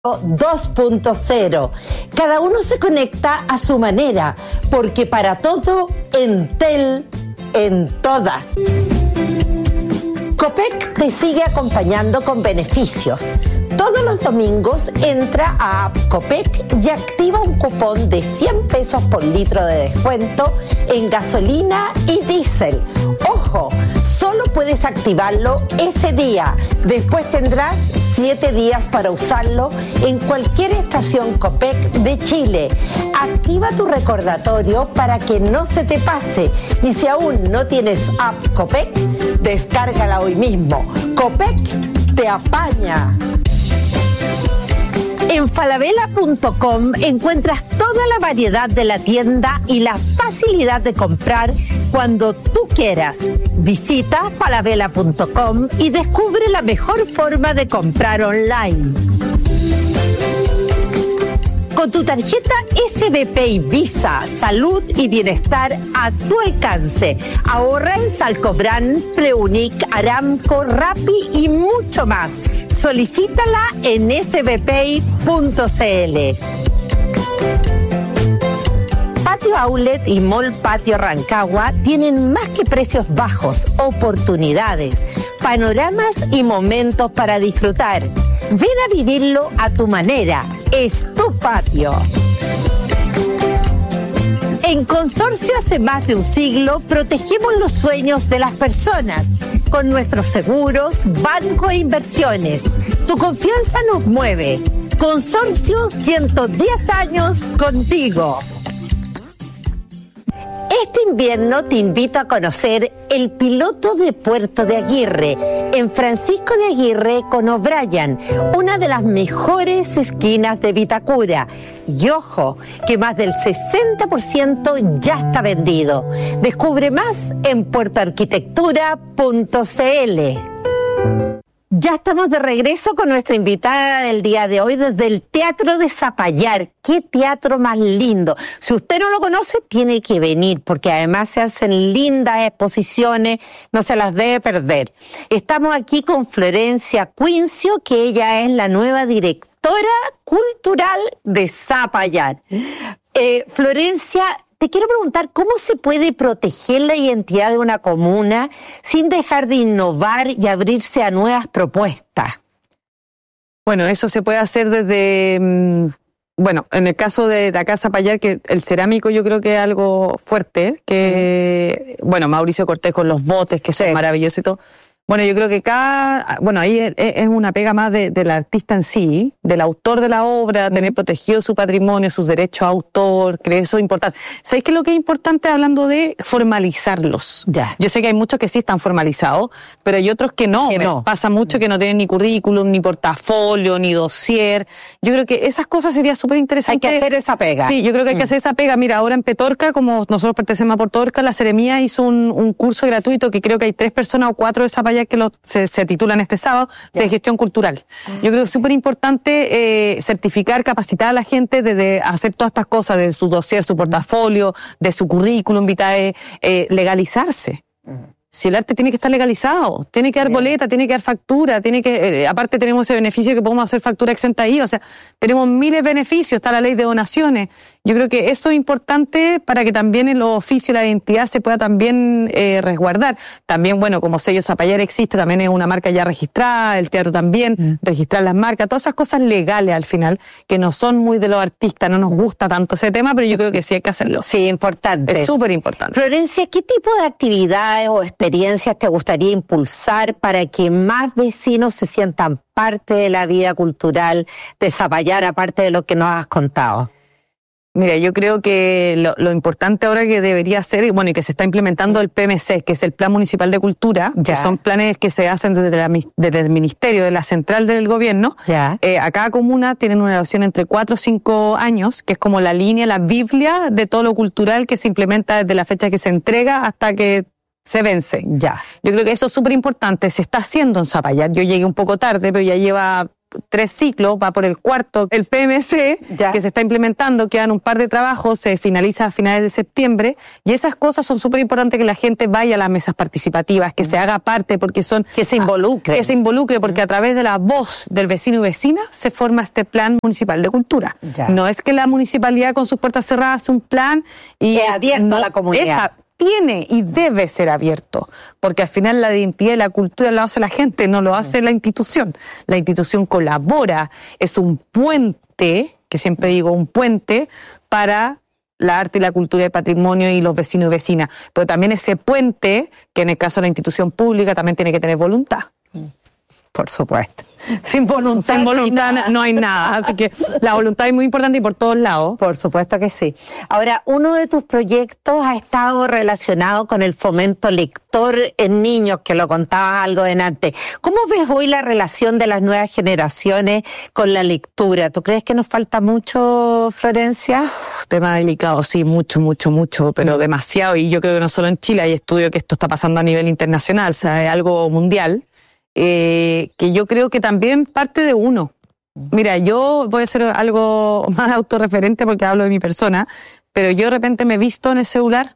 2.0. Cada uno se conecta a su manera, porque para todo, Entel en todas. Copec te sigue acompañando con beneficios. Todos los domingos entra a App Copec y activa un cupón de 100 pesos por litro de descuento en gasolina y diésel. ¡Ojo! Solo puedes activarlo ese día. Después tendrás 7 días para usarlo en cualquier estación Copec de Chile. Activa tu recordatorio para que no se te pase. Y si aún no tienes App Copec, descárgala hoy mismo. Copec te apaña. En falabella.com encuentras toda la variedad de la tienda y la facilidad de comprar cuando tú quieras. Visita falabella.com y descubre la mejor forma de comprar online. Con tu tarjeta SBPay Visa, salud y bienestar a tu alcance. Ahorra en Salcobrand, Preunic, Aramco, Rappi y mucho más. Solicítala en sbpay.cl. Patio Outlet y Mall Patio Rancagua tienen más que precios bajos, oportunidades, panoramas y momentos para disfrutar. Ven a vivirlo a tu manera. Es tu patio. En Consorcio hace más de un siglo protegemos los sueños de las personas con nuestros seguros, banco e inversiones. Tu confianza nos mueve. Consorcio, 110 años contigo. Este invierno te invito a conocer el piloto de Puerto de Aguirre, en Francisco de Aguirre con O'Brien, una de las mejores esquinas de Vitacura. Y ojo, que más del 60% ya está vendido. Descubre más en puertoarquitectura.cl. Ya estamos de regreso con nuestra invitada del día de hoy desde el Teatro de Zapallar. ¡Qué teatro más lindo! Si usted no lo conoce, tiene que venir, porque además se hacen lindas exposiciones, no se las debe perder. Estamos aquí con Florencia Quincio, que ella es la nueva directora cultural de Zapallar. Florencia, te quiero preguntar, ¿cómo se puede proteger la identidad de una comuna sin dejar de innovar y abrirse a nuevas propuestas? Bueno, eso se puede hacer desde, en el caso de acá Zapallar, que el cerámico yo creo que es algo fuerte, que, Mauricio Cortés con los botes, que son maravillosos y todo. Bueno, yo creo que ahí es una pega más del artista en sí, del autor de la obra, tener protegido su patrimonio, sus derechos a autor, creo que eso es importante. ¿Sabéis qué es lo que es importante hablando de formalizarlos? Ya. Yo sé que hay muchos que sí están formalizados, pero hay otros que no. Pasa mucho que no tienen ni currículum, ni portafolio, ni dossier. Yo creo que esas cosas sería súper interesante. Hay que hacer esa pega. Sí, yo creo que hay que hacer esa pega. Mira, ahora en Petorca, como nosotros pertenecemos a Petorca, la Seremía hizo un curso gratuito que creo que hay 3 personas o 4 de Zapallar que se titulan este sábado, de gestión cultural. Yo creo que es súper importante certificar, capacitar a la gente de hacer todas estas cosas, de su dossier, su portafolio, de su currículum vitae, legalizarse. Si el arte tiene que estar legalizado, tiene que dar boleta, tiene que dar factura, tiene que, aparte tenemos ese beneficio que podemos hacer factura exenta IVA, o sea, tenemos miles de beneficios, está la ley de donaciones. Yo creo que eso es importante para que también en los oficios la identidad se pueda también resguardar. También, como sello Zapallar existe, también es una marca ya registrada, el teatro también, registrar las marcas, todas esas cosas legales al final, que no son muy de los artistas, no nos gusta tanto ese tema, pero yo creo que sí hay que hacerlo. Sí, importante. Es súper importante. Florencia, ¿qué tipo de actividades o experiencias te gustaría impulsar para que más vecinos se sientan parte de la vida cultural de Zapallar, aparte de lo que nos has contado? Mira, yo creo que lo importante ahora que debería ser, y que se está implementando el PMC, que es el Plan Municipal de Cultura, que son planes que se hacen desde el Ministerio, de la central del gobierno. A cada comuna tienen una duración entre 4 o 5 años, que es como la línea, la Biblia de todo lo cultural que se implementa desde la fecha que se entrega hasta que se vence. Yo creo que eso es súper importante, se está haciendo en Zapallar. Yo llegué un poco tarde, pero ya lleva 3 ciclos, va por el cuarto, el PMC, que se está implementando, quedan un par de trabajos, se finaliza a finales de septiembre, y esas cosas son súper importantes, que la gente vaya a las mesas participativas, que se haga parte, porque son... Que se involucre. Que se involucre, porque a través de la voz del vecino y vecina se forma este plan municipal de cultura. No es que la municipalidad con sus puertas cerradas hace un plan y... Es abierto a la comunidad. Tiene y debe ser abierto, porque al final la identidad y la cultura la hace la gente, no lo hace la institución. La institución colabora, es un puente, que siempre digo un puente, para la arte y la cultura y el patrimonio y los vecinos y vecinas. Pero también ese puente, que en el caso de la institución pública también tiene que tener voluntad. Por supuesto. Sin voluntad no hay nada. Así que la voluntad es muy importante y por todos lados. Por supuesto que sí. Ahora, uno de tus proyectos ha estado relacionado con el fomento lector en niños, que lo contabas algo delante. ¿Cómo ves hoy la relación de las nuevas generaciones con la lectura? ¿Tú crees que nos falta mucho, Florencia? Tema delicado, sí, mucho, pero demasiado. Y yo creo que no solo en Chile, hay estudios que esto está pasando a nivel internacional, o sea, es algo mundial. Que yo creo que también parte de uno. Mira, yo voy a hacer algo más autorreferente porque hablo de mi persona, pero yo de repente me he visto en el celular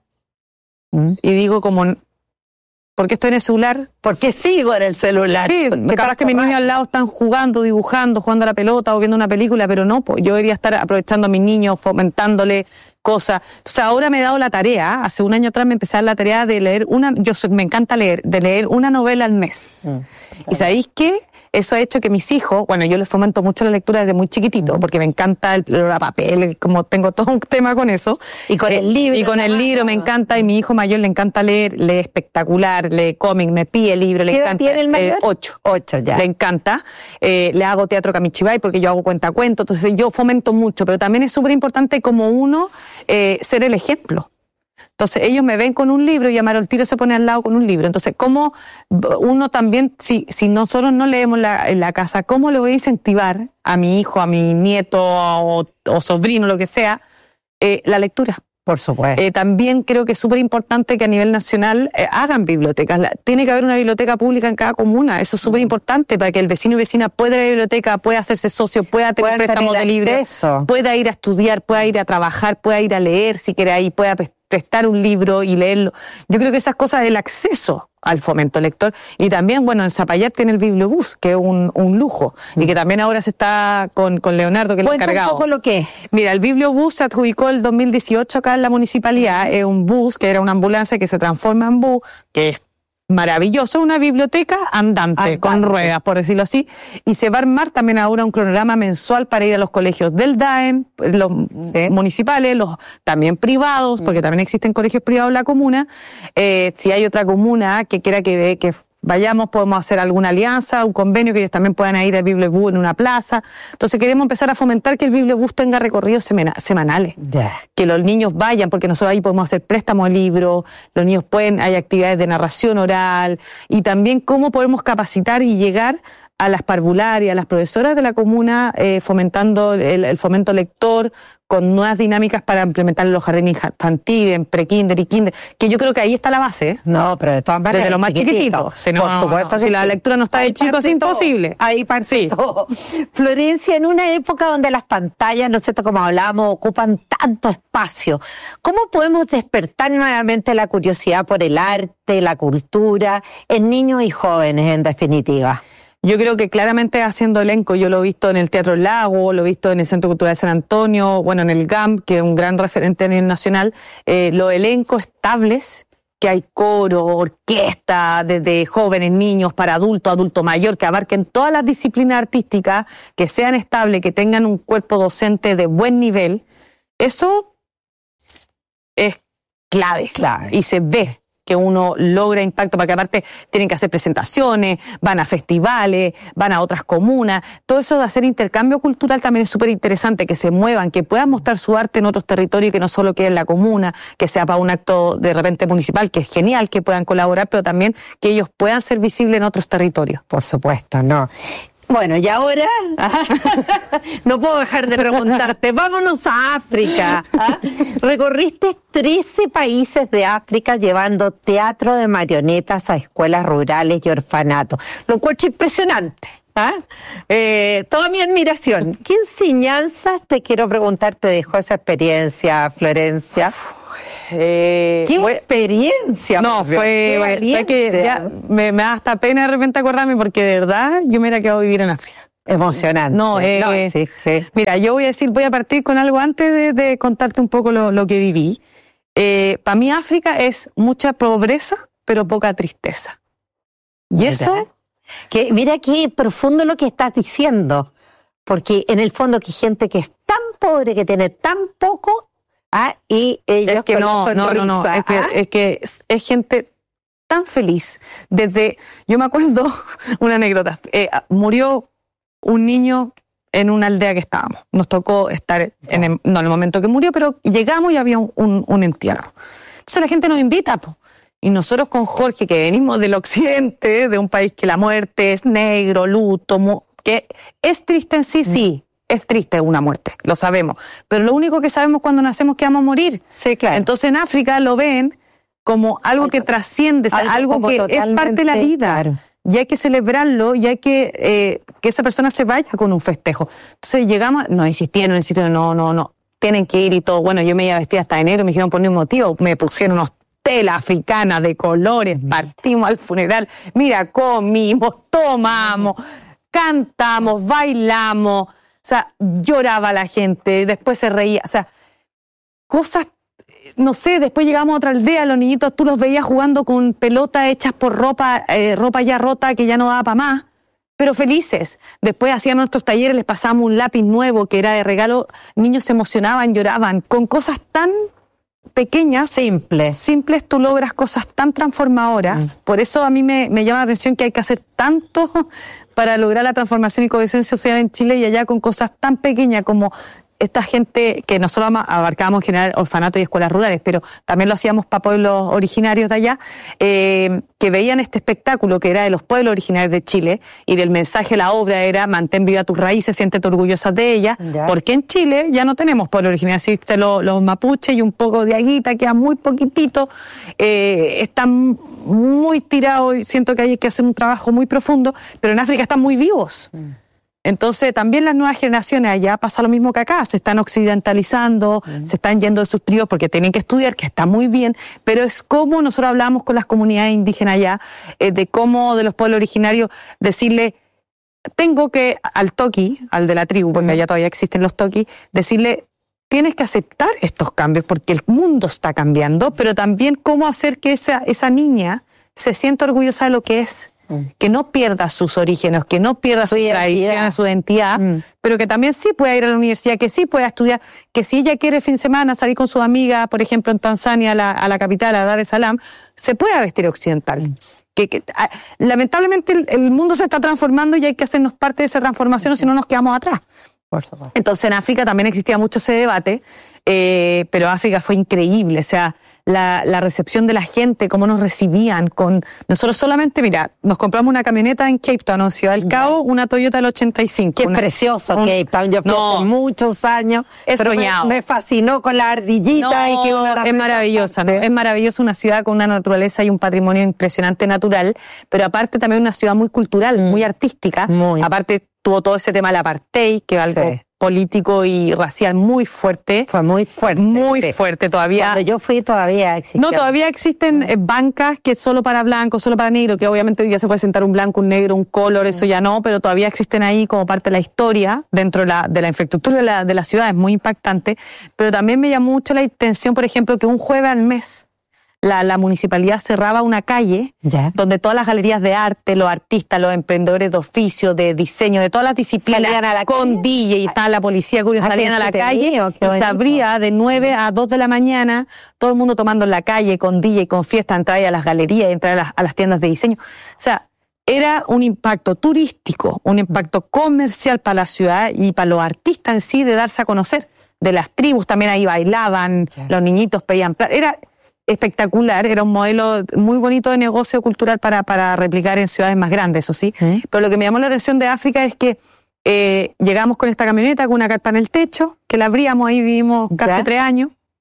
y digo como, ¿por qué estoy en el celular? Porque sigo en el celular. Sí, capaz que mis niños al lado están jugando, dibujando, jugando a la pelota o viendo una película, pero no, pues yo debería estar aprovechando a mis niños, fomentándole cosas. Entonces ahora me he dado la tarea, hace un año atrás me empecé a dar la tarea de leer me encanta leer, de leer una novela al mes. ¿Y sabéis qué? Eso ha hecho que mis hijos, bueno, yo les fomento mucho la lectura desde muy chiquitito, porque me encanta el papel, como tengo todo un tema con eso. Y con el libro. Y con el libro me encanta, y mi hijo mayor le encanta leer, lee espectacular, lee cómic, me pide libro, le encanta. ¿Qué edad tiene el mayor? 8. 8, ya. Le encanta. Le hago teatro kamichibai porque yo hago cuentacuentos, entonces yo fomento mucho, pero también es súper importante como uno ser el ejemplo. Entonces ellos me ven con un libro y Amaro el tiro se pone al lado con un libro. Entonces, ¿cómo uno también, si nosotros no leemos en la casa, cómo le voy a incentivar a mi hijo, a mi nieto o sobrino, lo que sea, la lectura? Por supuesto. También creo que es súper importante que a nivel nacional hagan bibliotecas. Tiene que haber una biblioteca pública en cada comuna. Eso es súper importante para que el vecino y vecina pueda ir a la biblioteca, pueda hacerse socio, pueda tener préstamos de libros, pueda ir a estudiar, pueda ir a trabajar, pueda ir a leer si quiere ahí, pueda prestar un libro y leerlo. Yo creo que esas cosas, el acceso al fomento lector. Y también, bueno, en Zapallar tiene el Bibliobús, que es un lujo, y que también ahora se está con Leonardo, que es el encargado. Un poco lo que es. Mira, el Bibliobús se adjudicó el 2018 acá en la municipalidad, es un bus que era una ambulancia que se transforma en bus, que es maravilloso, una biblioteca andante, con ruedas, por decirlo así, y se va a armar también ahora un cronograma mensual para ir a los colegios del DAEM, los municipales, los también privados, porque también existen colegios privados en la comuna. Si hay otra comuna que quiera que vayamos, podemos hacer alguna alianza, un convenio, que ellos también puedan ir al Bibliobús en una plaza. Entonces queremos empezar a fomentar que el Bibliobús tenga recorridos semanales. Que los niños vayan, porque nosotros ahí podemos hacer préstamos de libros, los niños hay actividades de narración oral, y también cómo podemos capacitar y llegar a las parvularias, a las profesoras de la comuna, fomentando el fomento lector, con nuevas dinámicas para implementar en los jardines infantiles, en pre-kinder y kinder, que yo creo que ahí está la base. No, pero de todas maneras, desde lo más chiquitito. Por supuesto. Si la lectura no está de chico, es imposible. Ahí parte todo. Florencia, en una época donde las pantallas, ¿no es cierto?, como hablábamos, ocupan tanto espacio, ¿cómo podemos despertar nuevamente la curiosidad por el arte, la cultura, en niños y jóvenes, en definitiva? Yo creo que claramente haciendo elenco, yo lo he visto en el Teatro Lago, lo he visto en el Centro Cultural de San Antonio, bueno, en el GAM, que es un gran referente a nivel nacional, los elencos estables, que hay coro, orquesta, desde jóvenes, niños, para adulto mayor, que abarquen todas las disciplinas artísticas, que sean estables, que tengan un cuerpo docente de buen nivel, eso es clave. Y se ve que uno logra impacto, porque aparte tienen que hacer presentaciones, van a festivales, van a otras comunas. Todo eso de hacer intercambio cultural también es súper interesante, que se muevan, que puedan mostrar su arte en otros territorios, que no solo quede en la comuna, que sea para un acto de repente municipal, que es genial que puedan colaborar, pero también que ellos puedan ser visibles en otros territorios. Por supuesto, no. Bueno, y ahora no puedo dejar de preguntarte, vámonos a África. Recorriste 13 países de África llevando teatro de marionetas a escuelas rurales y orfanatos. Lo encuentro impresionante. Toda mi admiración. ¿Qué enseñanzas te quiero preguntar te dejó esa experiencia, Florencia? ¿Qué experiencia? No, fue que ya me da hasta pena de repente acordarme porque de verdad yo me hubiera quedado a vivir en África. Emocionante. Sí. Mira, yo voy a partir con algo antes de contarte un poco lo que viví. Para mí África es mucha pobreza, pero poca tristeza. Y eso... Mira qué profundo lo que estás diciendo, porque en el fondo que hay gente que es tan pobre, que tiene tan poco, y ellos... Es que no, es que es gente tan feliz. Yo me acuerdo una anécdota, murió un niño en una aldea que estábamos. Nos tocó estar en el momento que murió, pero llegamos y había un entierro. Entonces la gente nos invita, y nosotros con Jorge, que venimos del occidente, de un país que la muerte es negro, luto, que es triste en sí, es triste una muerte, lo sabemos. Pero lo único que sabemos cuando nacemos que vamos a morir. Sí, claro. Entonces en África lo ven como algo que trasciende, algo que es parte de la vida. Claro. Y hay que celebrarlo y hay que esa persona se vaya con un festejo. Entonces llegamos, no insistieron, no, tienen que ir y todo. Bueno, yo me iba vestida hasta enero, me dijeron por ningún motivo, me pusieron unos telas africanas de colores, partimos al funeral, mira, comimos, tomamos, cantamos, bailamos, o sea, lloraba la gente, después se reía, o sea, cosas, no sé, después llegamos a otra aldea, los niñitos tú los veías jugando con pelotas hechas por ropa ya rota que ya no daba para más, pero felices. Después hacían nuestros talleres, les pasábamos un lápiz nuevo que era de regalo, niños se emocionaban, lloraban, con cosas tan pequeñas, simples, tú logras cosas tan transformadoras. Por eso a mí me llama la atención que hay que hacer tanto para lograr la transformación y cohesión social en Chile y allá con cosas tan pequeñas como esta gente que nosotros abarcábamos en general orfanatos y escuelas rurales, pero también lo hacíamos para pueblos originarios de allá, que veían este espectáculo que era de los pueblos originarios de Chile y del mensaje de la obra era mantén viva tus raíces, siéntete orgullosa de ellas, porque en Chile ya no tenemos pueblos originarios, existen los mapuches y un poco de aguita, queda muy poquitito, están muy tirados y siento que hay que hacer un trabajo muy profundo, pero en África están muy vivos. Entonces también las nuevas generaciones allá pasa lo mismo que acá, se están occidentalizando, se están yendo de sus tribus porque tienen que estudiar, que está muy bien, pero es como nosotros hablamos con las comunidades indígenas allá, de cómo de los pueblos originarios decirle, tengo que al toqui, al de la tribu, porque allá todavía existen los toquis, decirle, tienes que aceptar estos cambios porque el mundo está cambiando, pero también cómo hacer que esa niña se sienta orgullosa de lo que es. Que no pierda sus orígenes, que no pierda su tradición, su identidad, pero que también sí pueda ir a la universidad, que sí pueda estudiar, que si ella quiere el fin de semana salir con sus amigas, por ejemplo en Tanzania, a la capital, a Dar es Salaam, se pueda vestir occidental. Lamentablemente el mundo se está transformando y hay que hacernos parte de esa transformación o si no nos quedamos atrás. Por supuesto. Entonces en África también existía mucho ese debate, pero África fue increíble, o sea, la recepción de la gente, cómo nos recibían. Nosotros solamente, mira, nos compramos una camioneta en Cape Town, en Ciudad del Cabo, una Toyota del 85. Qué precioso Cape Town, yo fui hace muchos años, pero me fascinó con la ardillita. Es maravillosa, ¿no? Es maravillosa, una ciudad con una naturaleza y un patrimonio impresionante natural, pero aparte también una ciudad muy cultural, muy artística, aparte tuvo todo ese tema del apartheid, que es algo político y racial muy fuerte. Fue muy fuerte. Muy fuerte todavía. Cuando yo fui todavía existía. No, todavía existen bancas que es solo para blancos, solo para negros, que obviamente hoy día se puede sentar un blanco, un negro, un color, eso ya no, pero todavía existen ahí como parte de la historia dentro de la infraestructura de la ciudad, es muy impactante. Pero también me llamó mucho la atención, por ejemplo, que un jueves al mes la municipalidad cerraba una calle donde todas las galerías de arte, los artistas, los emprendedores de oficio, de diseño, de todas las disciplinas, con DJ, y estaba la policía, salían a la calle y se abría de 9 a 2 de la mañana, todo el mundo tomando en la calle, con DJ, con fiesta, entrar a las galerías, entrar a las tiendas de diseño. O sea, era un impacto turístico, un impacto comercial para la ciudad y para los artistas en sí de darse a conocer. De las tribus también ahí bailaban, los niñitos pedían plata. Era espectacular, era un modelo muy bonito de negocio cultural para replicar en ciudades más grandes, eso sí. Pero lo que me llamó la atención de África es que llegamos con esta camioneta con una carpa en el techo, que la abríamos, ahí vivimos casi 3 años,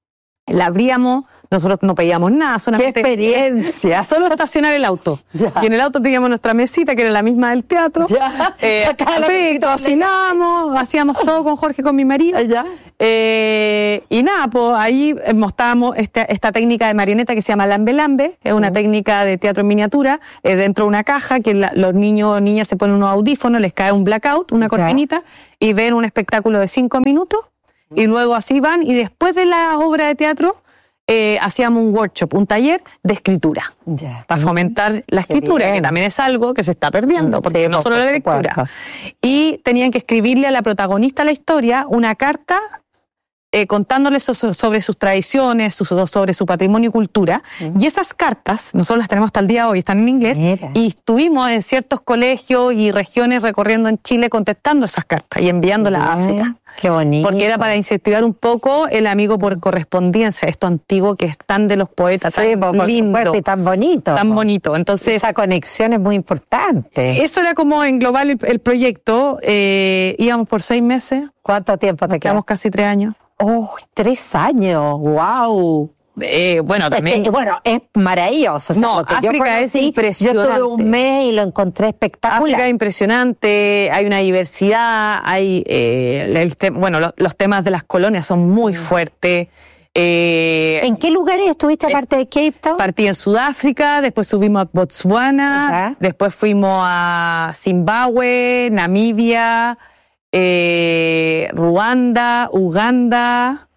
La abríamos, nosotros no pedíamos nada, solamente... ¡Qué experiencia! Solo estacionar el auto. Ya. Y en el auto teníamos nuestra mesita, que era la misma del teatro. Ya. Sí, cocinábamos, hacíamos todo con Jorge, con mi marido. Ya. Y nada, pues ahí mostrábamos esta técnica de marioneta que se llama lambe lambe. Es una técnica de teatro en miniatura, dentro de una caja, que los niños o niñas se ponen unos audífonos, les cae un blackout, una cortinita, y ven un espectáculo de 5 minutos. Y luego así van, y después de la obra de teatro hacíamos un workshop, un taller de escritura, para fomentar la escritura, que también es algo que se está perdiendo, porque no solo la lectura. Y tenían que escribirle a la protagonista de la historia una carta contándoles sobre sus tradiciones, sobre su patrimonio y cultura. Y esas cartas, nosotros las tenemos hasta el día de hoy, están en inglés, y estuvimos en ciertos colegios y regiones recorriendo en Chile contestando esas cartas y enviándolas a África. ¡Qué bonito! Porque era para incentivar un poco el amigo por correspondencia, esto antiguo que es tan de los poetas, sí, tan por lindo. Supuesto, y tan bonito. Tan bonito. Entonces, esa conexión es muy importante. Eso era como englobar el proyecto. Íbamos por 6 meses. ¿Cuánto tiempo te quedamos? Casi 3 años. ¡Oh, 3 años! ¡Wow! Bueno, también... es maravilloso. O sea, no, África es impresionante. Yo tuve un mes y lo encontré espectacular. África es impresionante, hay una diversidad, hay los temas de las colonias son muy fuertes. ¿En qué lugares estuviste aparte de Cape Town? Partí en Sudáfrica, después subimos a Botswana, después fuimos a Zimbabue, Namibia, Ruanda, Uganda,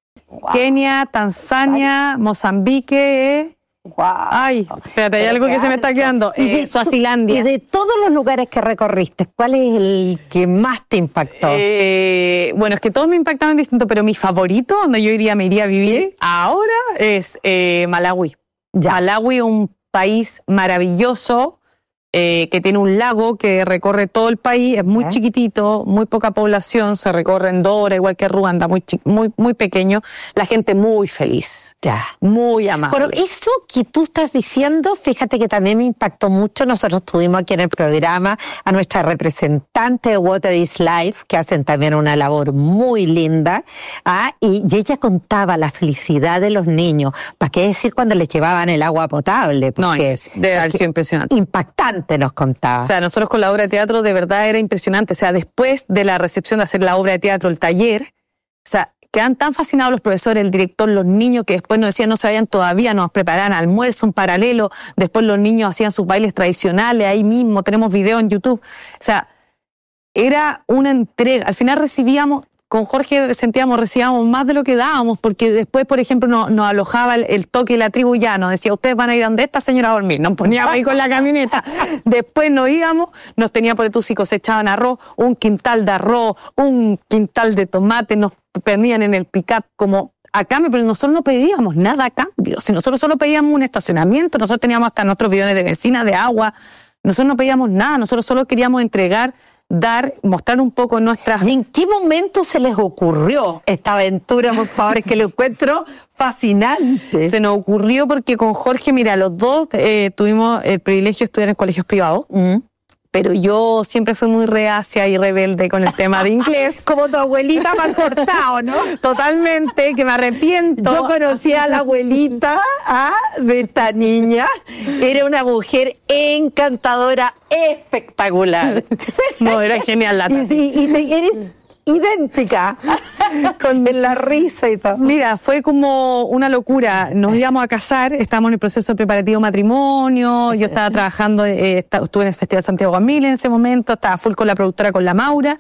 Kenia, Tanzania, Mozambique. Ay, espérate, hay algo que se me está quedando. Suazilandia. Y de todos los lugares que recorriste, ¿cuál es el que más te impactó? Bueno, es que todos me impactaron distinto, pero mi favorito, donde yo me iría a vivir ahora, es Malawi. Malawi, un país maravilloso, que tiene un lago que recorre todo el país, es muy chiquitito, muy poca población, se recorre en 2 horas, igual que Ruanda, muy pequeño, la gente muy feliz, muy amable. Pero eso que tú estás diciendo, fíjate que también me impactó mucho. Nosotros tuvimos aquí en el programa a nuestra representante de Water is Life, que hacen también una labor muy linda, y ella contaba la felicidad de los niños. ¿Para qué decir cuando les llevaban el agua potable? Porque, debe haber sido impresionante. Impactante. Nos contaba. O sea, nosotros con la obra de teatro de verdad era impresionante. O sea, después de la recepción de hacer la obra de teatro, el taller, o sea, quedan tan fascinados los profesores, el director, los niños, que después nos decían no se vayan todavía, nos preparaban almuerzo, un paralelo, después los niños hacían sus bailes tradicionales ahí mismo, tenemos video en YouTube. O sea, era una entrega. Al final con Jorge recibíamos más de lo que dábamos, porque después, por ejemplo, nos alojaba el toque y la tribu ya, nos decía, ustedes van a ir a donde esta señora a dormir, nos poníamos ahí con la camioneta, después nos íbamos, nos tenían por tú si cosechaban arroz, un quintal de arroz, un quintal de tomate, nos ponían en el pick-up como a cambio, pero nosotros no pedíamos nada a cambio, si nosotros solo pedíamos un estacionamiento, nosotros teníamos hasta nuestros bidones de benzina, de agua, nosotros no pedíamos nada, nosotros solo queríamos entregar, mostrar un poco nuestras... ¿Y en qué momento se les ocurrió esta aventura, por favor? Es que lo encuentro fascinante. Se nos ocurrió porque con Jorge, mira, los dos tuvimos el privilegio de estudiar en colegios privados, pero yo siempre fui muy reacia y rebelde con el tema de inglés. Como tu abuelita mal portado, ¿no? Totalmente, que me arrepiento. Yo conocí a la abuelita de esta niña. Era una mujer encantadora, espectacular. No, era genial la y eres idéntica, con la risa y todo. Mira, fue como una locura. Nos íbamos a casar, estábamos en el proceso preparativo matrimonio, yo estaba trabajando, estuve en el Festival Santiago 2000 en ese momento, estaba full con la productora, con la Maura,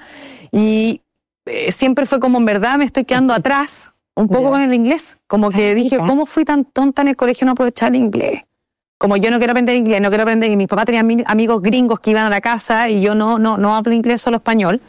y siempre fue como, en verdad, me estoy quedando atrás, un poco con el inglés. Como que dije, ¿cómo fui tan tonta en el colegio no aprovechar el inglés? Como yo no quiero aprender inglés, no quiero aprender, y mis papás tenían amigos gringos que iban a la casa, y yo no hablo inglés, solo español.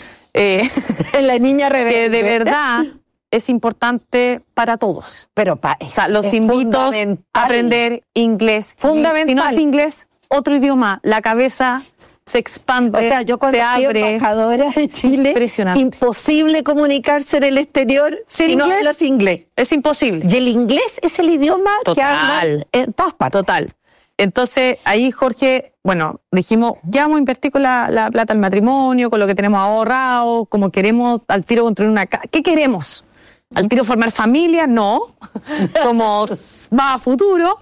La niña rebelde. Que de verdad es importante para todos. Pero los invito a aprender inglés. Fundamental. Si no es inglés, otro idioma. La cabeza se expande, o sea, yo cuando se abre. fui embajadora de Chile, impresionante. Imposible comunicarse en el exterior si no hablas inglés. Es imposible. Y el inglés es el idioma que hablan en todas partes. Total. Entonces, ahí Jorge, dijimos, ya vamos a invertir con la plata al matrimonio, con lo que tenemos ahorrado, como queremos al tiro construir una casa. ¿Qué queremos? Al tiro formar familia, no, como más a futuro.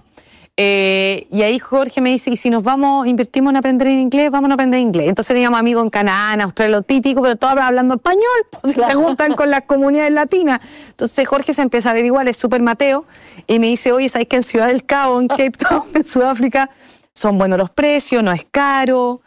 Y ahí Jorge me dice, y si nos invertimos en aprender inglés, vamos a aprender inglés. Entonces teníamos amigos en Canadá, en Australia, lo típico, pero todos hablando español, pues se juntan con las comunidades latinas. Entonces Jorge se empieza a averiguar, es súper Mateo, y me dice, oye, ¿sabes que en Ciudad del Cabo, en Cape Town, en Sudáfrica, son buenos los precios, no es caro?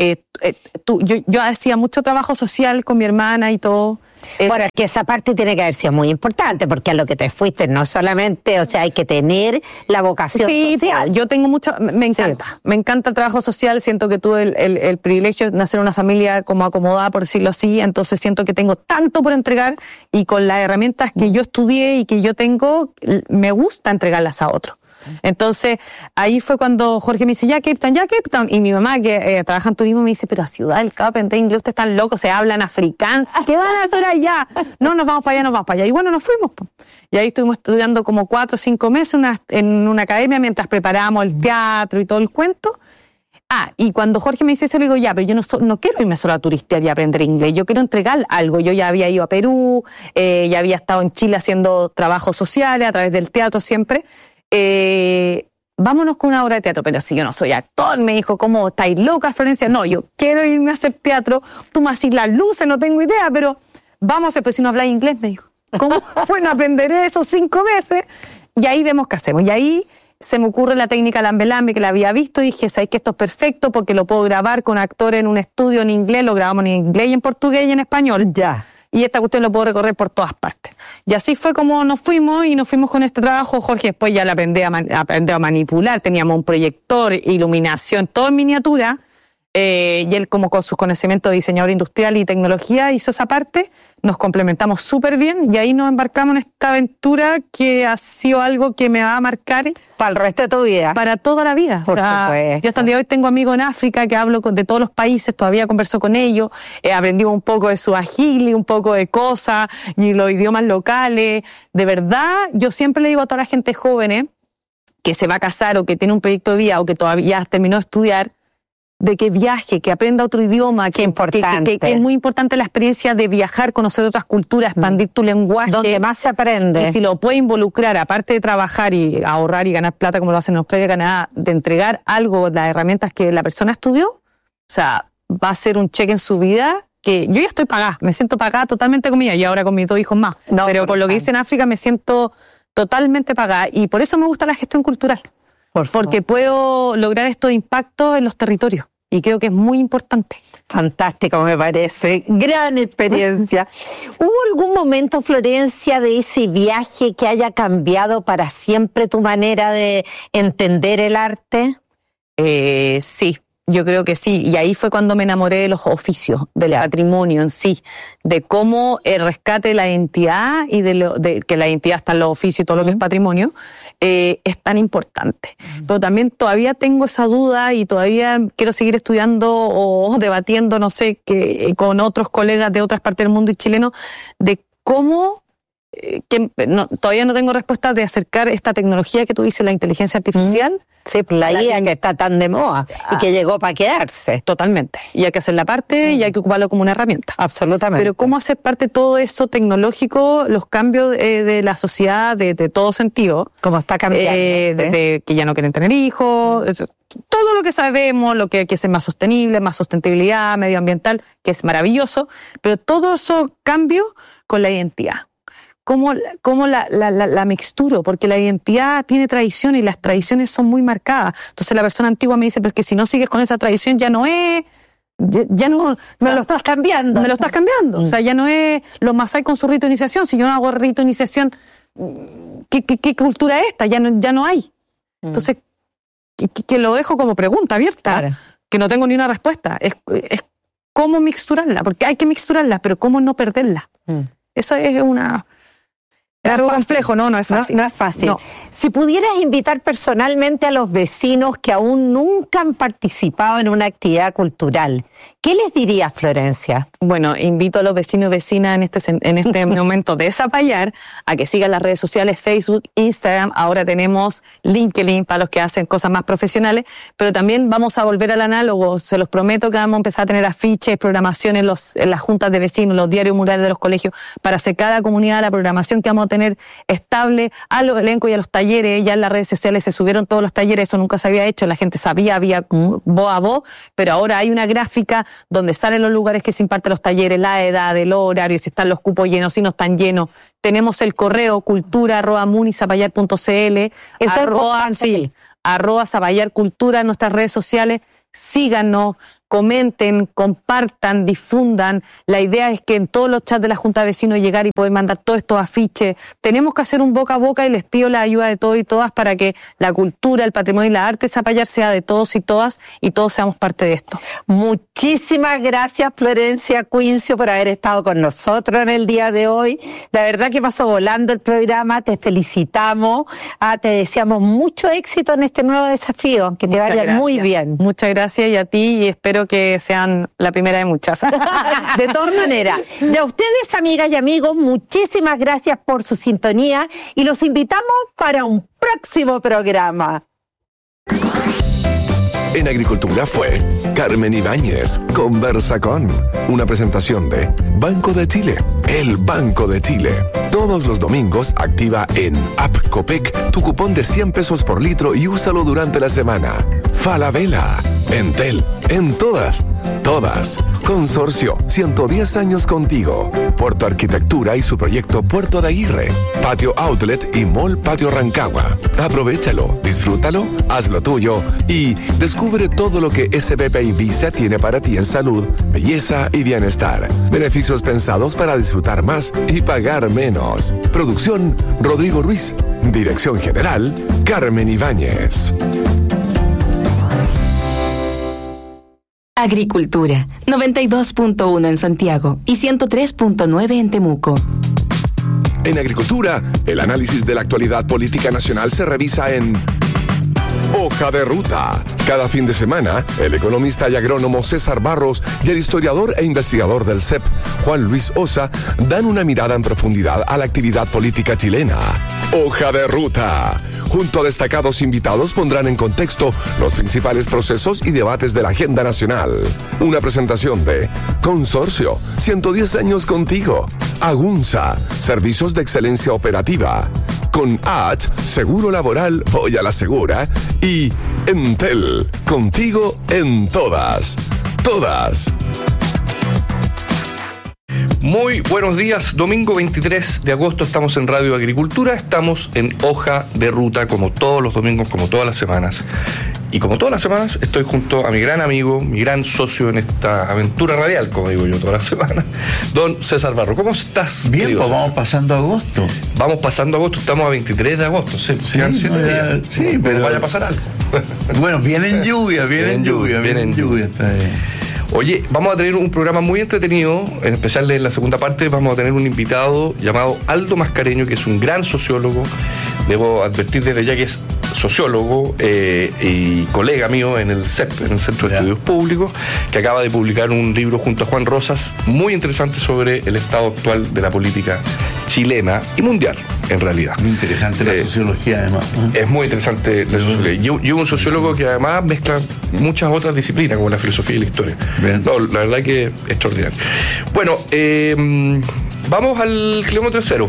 Yo hacía mucho trabajo social con mi hermana y todo. Bueno, es que esa parte tiene que haber sido muy importante, porque a lo que te fuiste no solamente, o sea, hay que tener la vocación social. Yo tengo me encanta el trabajo social, siento que tuve el privilegio de nacer en una familia como acomodada, por decirlo así, entonces siento que tengo tanto por entregar y con las herramientas que yo estudié y que yo tengo, me gusta entregarlas a otros. Entonces, ahí fue cuando Jorge me dice, ya Cape Town. Y mi mamá, que trabaja en turismo, me dice, pero a Ciudad del Cabo, aprender inglés, ustedes están locos, se hablan africano. ¿Qué van a hacer allá? No, nos vamos para allá. Y bueno, nos fuimos. Y ahí estuvimos estudiando como 4 o 5 meses en una academia mientras preparábamos el teatro y todo el cuento. Y cuando Jorge me dice eso, le digo, ya, pero yo no quiero irme solo a turistear y aprender inglés, yo quiero entregar algo. Yo ya había ido a Perú, ya había estado en Chile haciendo trabajos sociales a través del teatro siempre. Vámonos con una obra de teatro, pero si yo no soy actor, me dijo, ¿cómo estáis loca, Florencia? No, yo quiero irme a hacer teatro, tú me haces las luces, no tengo idea, pero vamos a hacer, pues si no habláis inglés, me dijo. ¿Cómo? Bueno, aprenderé eso 5 meses y ahí vemos qué hacemos. Y ahí se me ocurre la técnica Lambe, que la había visto, y dije, ¿sabes que esto es perfecto? Porque lo puedo grabar con actores en un estudio en inglés, lo grabamos en inglés y en portugués y en español. Ya. Y esta cuestión lo puedo recorrer por todas partes. Y así fue como nos fuimos con este trabajo. Jorge después ya le aprendió a manipular. Teníamos un proyector, iluminación, todo en miniatura. Y él, como con sus conocimientos de diseñador industrial y tecnología, hizo esa parte. Nos complementamos súper bien y ahí nos embarcamos en esta aventura que ha sido algo que me va a marcar para el resto de tu vida. Para toda la vida. Por supuesto. Yo hasta el día de hoy tengo amigos en África que hablo de todos los países, todavía converso con ellos, aprendimos un poco de suajili, un poco de cosas y los idiomas locales. De verdad, yo siempre le digo a toda la gente joven que se va a casar o que tiene un proyecto de vida o que todavía terminó de estudiar, de que viaje, que aprenda otro idioma, que es muy importante la experiencia de viajar, conocer otras culturas, expandir tu lenguaje. Donde más se aprende. Y si lo puede involucrar, aparte de trabajar y ahorrar y ganar plata como lo hacen en Australia y Canadá, de entregar algo, las herramientas que la persona estudió, o sea, va a ser un cheque en su vida que yo ya estoy pagada, me siento pagada totalmente con ella y ahora con mis 2 hijos más. No, pero por lo que hice en África me siento totalmente pagada y por eso me gusta la gestión cultural. Porque puedo lograr estos impactos en los territorios. Y creo que es muy importante. Fantástico, me parece. Gran experiencia. ¿Hubo algún momento, Florencia, de ese viaje que haya cambiado para siempre tu manera de entender el arte? Sí, yo creo que sí. Y ahí fue cuando me enamoré de los oficios, del patrimonio en sí, de cómo el rescate de la identidad y de que la identidad está en los oficios y todo lo que es patrimonio, es tan importante. Pero también todavía tengo esa duda y todavía quiero seguir estudiando o debatiendo, no sé, con otros colegas de otras partes del mundo y chilenos, de cómo, todavía no tengo respuesta de acercar esta tecnología que tú dices, la inteligencia artificial. Sí, pues la IA que está tan de moda y que llegó para quedarse. Totalmente. Y hay que hacer la parte y hay que ocuparlo como una herramienta. Absolutamente. Pero cómo hacer parte de todo eso tecnológico, los cambios de la sociedad, de todo sentido. Cómo está cambiando. De que ya no quieren tener hijos, todo lo que sabemos, lo que hay que ser más sostenible, más sustentabilidad medioambiental, que es maravilloso, pero todo eso cambio con la identidad. ¿Cómo la mixturo? Porque la identidad tiene tradición y las tradiciones son muy marcadas. Entonces la persona antigua me dice, pero es que si no sigues con esa tradición ya no es... Ya no... Me lo estás cambiando. Me lo estás cambiando. O sea, ya no es los masái con su rito de iniciación. Si yo no hago rito de iniciación, ¿qué cultura es esta? Ya no hay. Entonces, que lo dejo como pregunta abierta, claro, que no tengo ni una respuesta. Es cómo mixturarla, porque hay que mixturarla, pero cómo no perderla. Esa es una... Es algo complejo, no es fácil. No es fácil. No. Si pudieras invitar personalmente a los vecinos que aún nunca han participado en una actividad cultural, ¿qué les dirías, Florencia? Bueno, invito a los vecinos y vecinas en este momento de Zapallar a que sigan las redes sociales, Facebook, Instagram. Ahora tenemos LinkedIn para los que hacen cosas más profesionales, pero también vamos a volver al análogo. Se los prometo que vamos a empezar a tener afiches, programación en las juntas de vecinos, los diarios murales de los colegios, para hacer cada comunidad la programación que vamos a tener estable a los elencos y a los talleres. Ya en las redes sociales se subieron todos los talleres, eso nunca se había hecho, la gente sabía, había voz a voz, pero ahora hay una gráfica donde salen los lugares que se imparten los talleres, la edad, el horario, si están los cupos llenos, si no están llenos. Tenemos el correo cultura@munisapallar.cl, @Zapallar Cultura en nuestras redes sociales. Síganos, comenten, compartan, difundan. La idea es que en todos los chats de la Junta de Vecinos llegar y poder mandar todos estos afiches. Tenemos que hacer un boca a boca y les pido la ayuda de todos y todas para que la cultura, el patrimonio y la arte de Zapallar sea de todos y todas y todos seamos parte de esto. Muchísimas gracias, Florencia Quincio, por haber estado con nosotros en el día de hoy. La verdad que pasó volando el programa, te felicitamos, te deseamos mucho éxito en este nuevo desafío, que te vaya muy bien. Muchas gracias y a ti, y espero que sean la primera de muchas. De todas maneras, y a ustedes, amigas y amigos, muchísimas gracias por su sintonía y los invitamos para un próximo programa. En Agricultura fue Carmen Ibáñez, Conversa con, una presentación de Banco de Chile, el Banco de Chile. Todos los domingos activa en App Copec tu cupón de 100 pesos por litro y úsalo durante la semana. Falabella, Entel, en todas. Consorcio, 110 años contigo. Puerto Arquitectura y su proyecto Puerto de Aguirre. Patio Outlet y Mall Patio Rancagua. Aprovéchalo, disfrútalo, hazlo tuyo y descubre todo lo que SBP Invisa tiene para ti en salud, belleza y bienestar. Beneficios pensados para disfrutar más y pagar menos. Producción Rodrigo Ruiz. Dirección General Carmen Ibáñez. Agricultura, 92.1 en Santiago y 103.9 en Temuco. En Agricultura, el análisis de la actualidad política nacional se revisa en Hoja de Ruta. Cada fin de semana, el economista y agrónomo César Barros y el historiador e investigador del CEP, Juan Luis Osa, dan una mirada en profundidad a la actividad política chilena. Hoja de Ruta. Junto a destacados invitados pondrán en contexto los principales procesos y debates de la agenda nacional. Una presentación de Consorcio, 110 años contigo. Agunza, servicios de excelencia operativa. Con H, seguro laboral, voy a la segura. Y Entel, contigo en todas. Muy buenos días, domingo 23 de agosto estamos en Radio Agricultura, estamos en Hoja de Ruta como todos los domingos, como todas las semanas. Y como todas las semanas estoy junto a mi gran amigo, mi gran socio en esta aventura radial, como digo yo todas las semanas, don César Barro. ¿Cómo estás? Bien, querido? pues vamos pasando agosto. Vamos pasando agosto, estamos a 23 de agosto, sí, pero vaya a pasar algo. Bueno, viene lluvia. Está bien. Oye, vamos a tener un programa muy entretenido, en especial en la segunda parte vamos a tener un invitado llamado Aldo Mascareño, que es un gran sociólogo. Debo advertir desde ya que es sociólogo y colega mío en el CEP, en el Centro de Estudios Públicos, que acaba de publicar un libro junto a Juan Rosas muy interesante sobre el estado actual de la política chilena y mundial, en realidad. Muy interesante la sociología, además. Es muy interesante la sociología. Yo un sociólogo que además mezcla muchas otras disciplinas, como la filosofía y la historia. No, la verdad que es extraordinario. Bueno, vamos al kilómetro cero.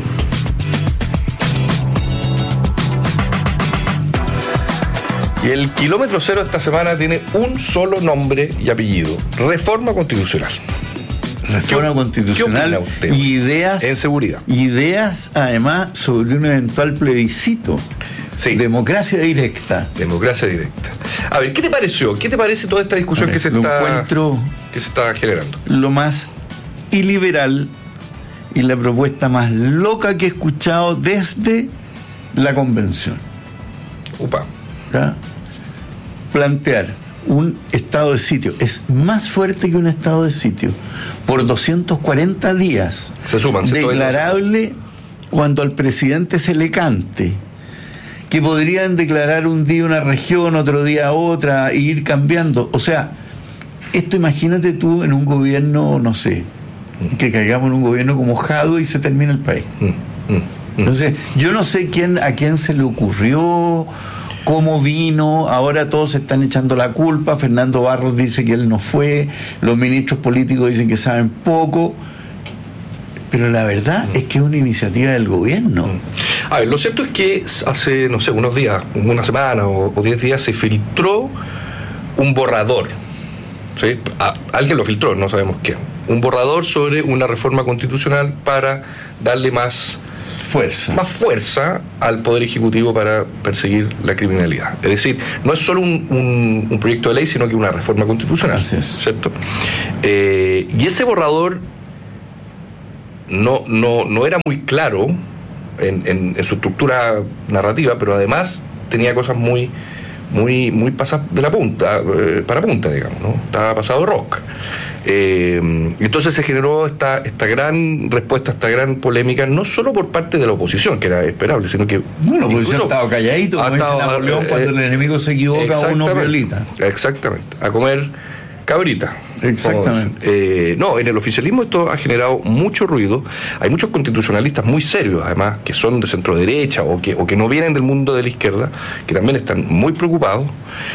Y el kilómetro cero esta semana tiene un solo nombre y apellido: Reforma Constitucional. Reforma Constitucional, ideas en seguridad. Ideas, además, sobre un eventual plebiscito. Sí. Democracia directa. A ver, ¿qué te pareció? ¿Qué te parece toda esta discusión que se está generando? Lo más iliberal y la propuesta más loca que he escuchado desde la convención. Upa. ¿Ya? Plantear un estado de sitio es más fuerte que un estado de sitio por 240 días. Se suman, declarable cuando al presidente se le cante, que podrían declarar un día una región, otro día otra, e ir cambiando. O sea, esto imagínate tú en un gobierno, no sé, que caigamos en un gobierno como Jadwe y se termina el país. Entonces, yo no sé a quién se le ocurrió, cómo vino, ahora todos se están echando la culpa, Fernando Barros dice que él no fue, los ministros políticos dicen que saben poco, pero la verdad es que es una iniciativa del gobierno. A ver, lo cierto es que hace, no sé, unos días, una semana o 10 días se filtró un borrador, ¿sí? Alguien lo filtró, no sabemos quién, un borrador sobre una reforma constitucional para darle más fuerza al Poder Ejecutivo para perseguir la criminalidad. Es decir, no es solo un proyecto de ley, sino que una reforma constitucional, ¿cierto? Y ese borrador no era muy claro en su estructura narrativa, pero además tenía cosas muy pasadas de la punta, para punta, digamos, ¿no? Estaba pasado de rosca. Entonces se generó esta gran respuesta, esta gran polémica, no solo por parte de la oposición, que era esperable, sino que... No, la oposición ha estado calladito, como dice Napoleón, cuando el enemigo se equivoca, uno violita. Exactamente, a comer cabrita. Exactamente. No, en el oficialismo esto ha generado mucho ruido. Hay muchos constitucionalistas muy serios, además, que son de centro derecha o que no vienen del mundo de la izquierda, que también están muy preocupados.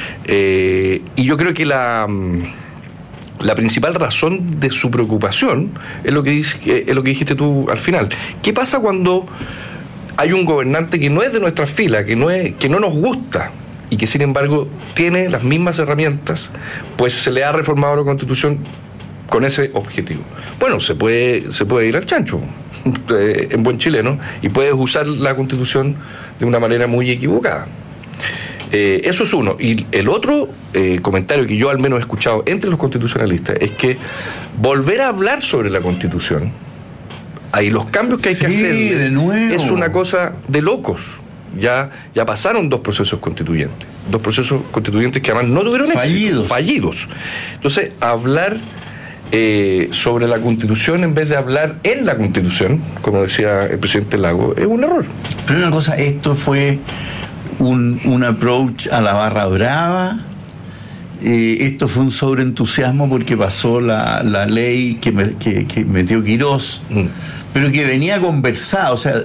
Y yo creo que la principal razón de su preocupación es lo que dijiste tú al final. ¿Qué pasa cuando hay un gobernante que no es de nuestras filas, que no nos gusta, y que sin embargo tiene las mismas herramientas, pues se le ha reformado la Constitución con ese objetivo? Bueno, se puede ir al chancho en buen chileno, y puedes usar la Constitución de una manera muy equivocada. Eso es uno. Y el otro comentario que yo al menos he escuchado entre los constitucionalistas es que volver a hablar sobre la Constitución, ahí los cambios que hay que hacer, de nuevo, es una cosa de locos. Ya pasaron dos procesos constituyentes que además no tuvieron éxito, fallidos. Entonces, hablar sobre la Constitución en vez de hablar en la Constitución, como decía el presidente Lago, es un error. Pero una cosa, esto fue un approach a la barra brava. Esto fue un sobreentusiasmo porque pasó la ley que metió Quirós, pero que venía conversada, o sea,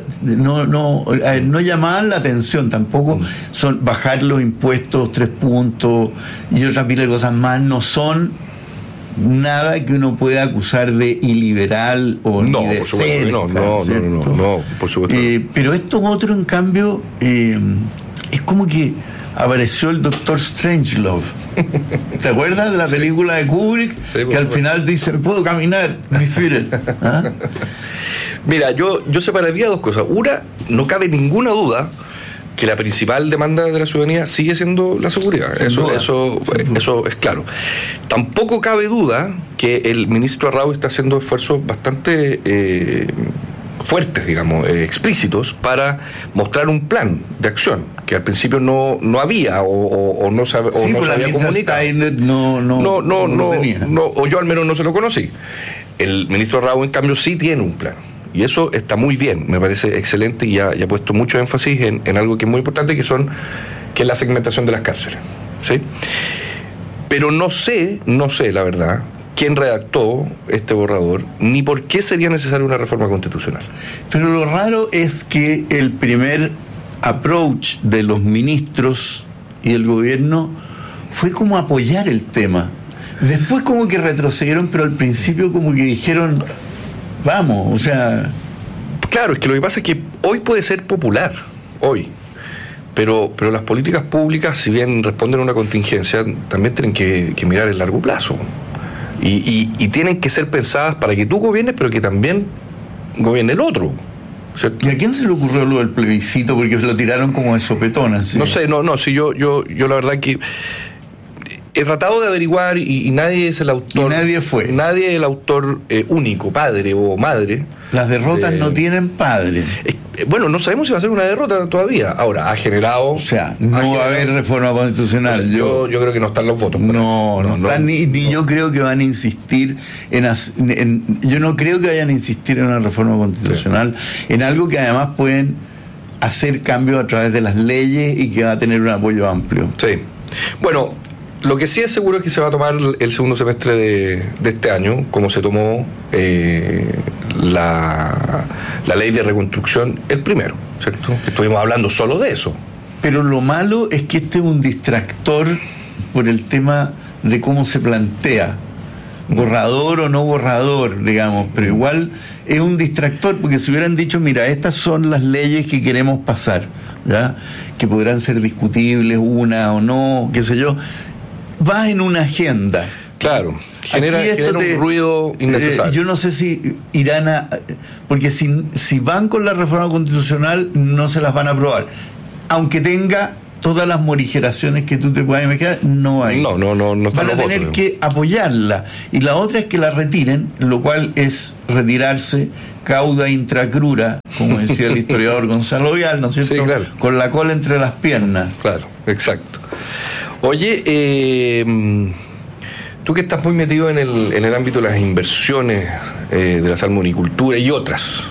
no llamaban la atención tampoco. Son bajar los impuestos 3 puntos y otra pila de cosas más, no son nada que uno pueda acusar de iliberal o ni de cerca, no, por supuesto. Pero esto otro, en cambio, es como que apareció el Dr. Strangelove. ¿Te acuerdas de la película de Kubrick? Sí, que al final dice, puedo caminar, mi Führer. ¿Ah? Mira, yo separaría dos cosas. Una, no cabe ninguna duda que la principal demanda de la ciudadanía sigue siendo la seguridad. Eso es claro. Tampoco cabe duda que el ministro Arrau está haciendo esfuerzos bastante fuertes, digamos, explícitos, para mostrar un plan de acción que al principio no había o no se había comunicado. No tenía. O yo al menos no se lo conocí. El ministro Arrau, en cambio, sí tiene un plan. Y eso está muy bien, me parece excelente, y ha puesto mucho énfasis en algo que es muy importante, que es la segmentación de las cárceles, ¿sí? Pero no sé, la verdad, quién redactó este borrador, ni por qué sería necesaria una reforma constitucional. Pero lo raro es que el primer approach de los ministros y del gobierno fue como apoyar el tema. Después como que retrocedieron, pero al principio como que dijeron, vamos, o sea... Claro, es que lo que pasa es que hoy puede ser popular, hoy. Pero las políticas públicas, si bien responden a una contingencia, también tienen que mirar el largo plazo. Y tienen que ser pensadas para que tú gobiernes, pero que también gobierne el otro, ¿cierto? ¿Y a quién se le ocurrió lo del plebiscito? Porque se lo tiraron como de sopetón, así. No sé, sí, yo la verdad que he tratado de averiguar y nadie es el autor. Y nadie fue. Nadie es el autor único, padre o madre. Las derrotas no tienen padre. Bueno, no sabemos si va a ser una derrota todavía. Ahora, ha generado... O sea, no va a haber reforma constitucional. Yo creo que no están los votos. No están, ni yo creo que van a insistir yo no creo que vayan a insistir en una reforma constitucional, en algo que además pueden hacer cambios a través de las leyes y que va a tener un apoyo amplio. Sí. Bueno, lo que sí es seguro es que se va a tomar el segundo semestre de este año, como se tomó la ley de reconstrucción el primero, ¿cierto? Estuvimos hablando solo de eso. Pero lo malo es que este es un distractor por el tema de cómo se plantea. Borrador o no borrador, digamos, pero igual es un distractor, porque si hubieran dicho, mira, estas son las leyes que queremos pasar, ¿ya? Que podrán ser discutibles, una o no, qué sé yo, va en una agenda. Claro, genera un ruido innecesario. Yo no sé si irán a... Porque si van con la reforma constitucional, no se las van a aprobar. Aunque tenga todas las morigeraciones que tú te puedas imaginar, no hay. No van a tener que apoyarla. Y la otra es que la retiren, lo cual es retirarse cauda intracrura, como decía el historiador Gonzalo Vial, ¿no es cierto? Sí, claro. Con la cola entre las piernas. Claro, exacto. Oye, tú que estás muy metido en el ámbito de las inversiones de la salmonicultura y otras,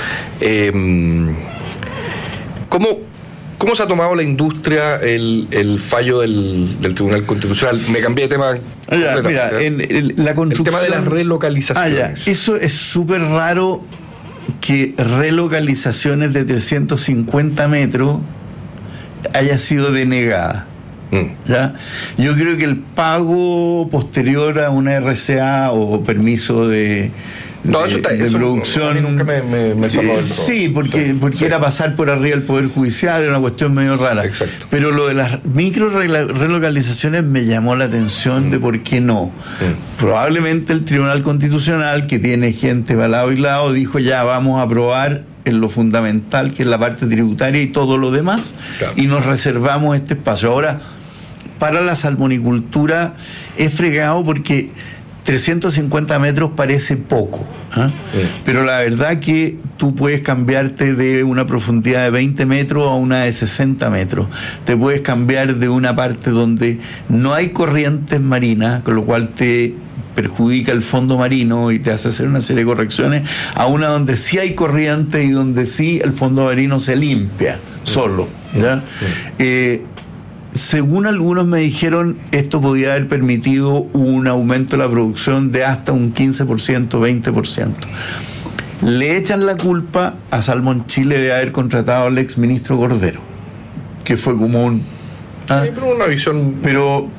¿cómo se ha tomado la industria el fallo del Tribunal Constitucional? Me cambié de tema. Mira, la construcción, el tema de las relocalizaciones. Eso es súper raro, que relocalizaciones de 350 metros haya sido denegada. ¿Ya? Yo creo que el pago posterior a una RCA o permiso de producción. A mí nunca me sonó del todo. Sí, porque era pasar por arriba del Poder Judicial, era una cuestión medio rara. Exacto. Pero lo de las micro relocalizaciones me llamó la atención de por qué no. Probablemente el Tribunal Constitucional, que tiene gente para lado y lado, dijo ya vamos a aprobar en lo fundamental, que es la parte tributaria y todo lo demás, claro, y nos reservamos este espacio. Ahora, para la salmonicultura es fregado porque 350 metros parece poco, ¿eh? Pero la verdad que tú puedes cambiarte de una profundidad de 20 metros a una de 60 metros. Te puedes cambiar de una parte donde no hay corrientes marinas, con lo cual te perjudica el fondo marino y te hace hacer una serie de correcciones, a una donde sí hay corriente y donde sí el fondo marino se limpia solo, ¿ya? Según algunos me dijeron, esto podía haber permitido un aumento de la producción de hasta un 15%, 20%. Le echan la culpa a Salmón Chile de haber contratado al exministro Cordero, que fue como un... Sí, pero una visión... Pero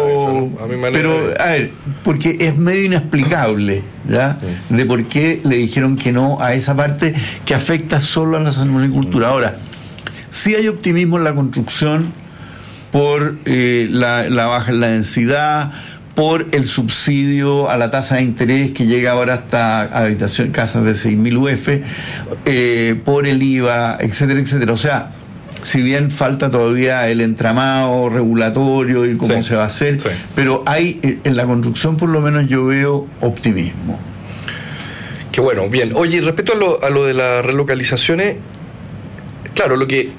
a ver, porque es medio inexplicable, ¿ya? De por qué le dijeron que no a esa parte que afecta solo a la salmonicultura. Ahora, sí hay optimismo en la construcción por la baja en la densidad, por el subsidio a la tasa de interés que llega ahora hasta casas de 6.000 UF, por el IVA, etcétera, etcétera. O sea, si bien falta todavía el entramado regulatorio y cómo se va a hacer, pero hay, en la construcción por lo menos yo veo optimismo. Qué bueno, bien. Oye, respecto a lo de las relocalizaciones, claro, lo que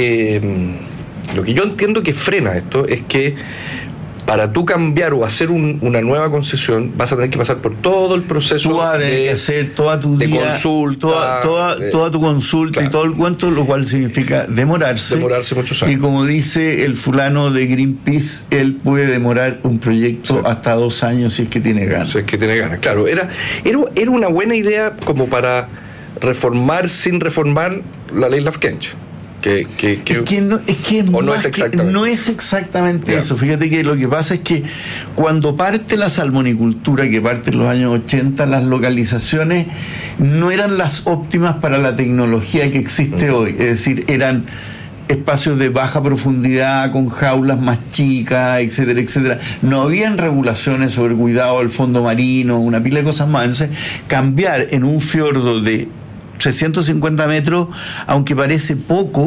yo entiendo que frena esto es que para tú cambiar o hacer una nueva concesión vas a tener que pasar por todo el proceso. Tú vas a tener que hacer toda tu consulta, toda tu consulta, claro, y todo el cuento, lo cual significa demorarse muchos años. Y como dice el fulano de Greenpeace, él puede demorar un proyecto hasta 2 años si es que tiene ganas. Si es que tiene ganas, claro. Era una buena idea como para reformar sin reformar la ley Lafkench. No es exactamente eso. Fíjate que lo que pasa es que cuando parte la salmonicultura, que parte en los años 80, las localizaciones no eran las óptimas para la tecnología que existe hoy. Es decir, eran espacios de baja profundidad, con jaulas más chicas, etcétera, etcétera. No habían regulaciones sobre cuidado del fondo marino, una pila de cosas más. Entonces, cambiar en un fiordo de 350 metros, aunque parece poco,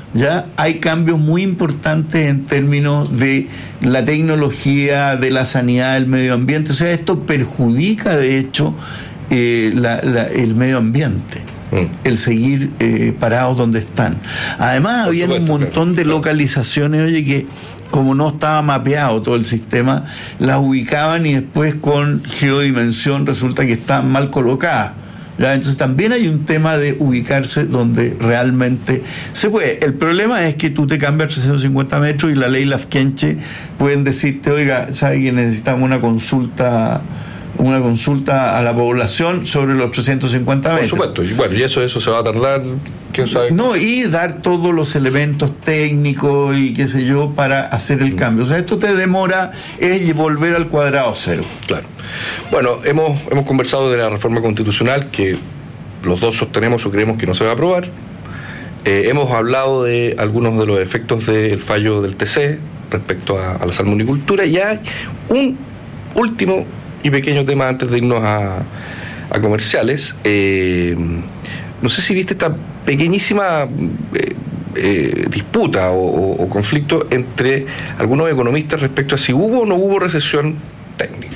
ya hay cambios muy importantes en términos de la tecnología, de la sanidad, del medio ambiente. O sea, esto perjudica, de hecho, el medio ambiente. El seguir parados donde están. Además, había un montón de localizaciones, oye, que como no estaba mapeado todo el sistema, las ubicaban y después con geodimensión resulta que estaban mal colocadas. ¿Ya? Entonces también hay un tema de ubicarse donde realmente se puede. El problema es que tú te cambias 350 metros y la ley Lafkenche pueden decirte, oiga, ¿sabe que necesitamos una consulta a la población sobre los 350 metros? Por supuesto, y bueno, y eso se va a tardar, ¿quién sabe? No, y dar todos los elementos técnicos y qué sé yo para hacer el cambio. O sea, esto te demora, es volver al cuadrado cero. Claro. Bueno, hemos conversado de la reforma constitucional que los dos sostenemos o creemos que no se va a aprobar. Hemos hablado de algunos de los efectos del fallo del TC respecto a la salmonicultura, y hay un último y pequeño tema antes de irnos a comerciales. No sé si viste esta pequeñísima disputa o conflicto entre algunos economistas respecto a si hubo o no hubo recesión técnica.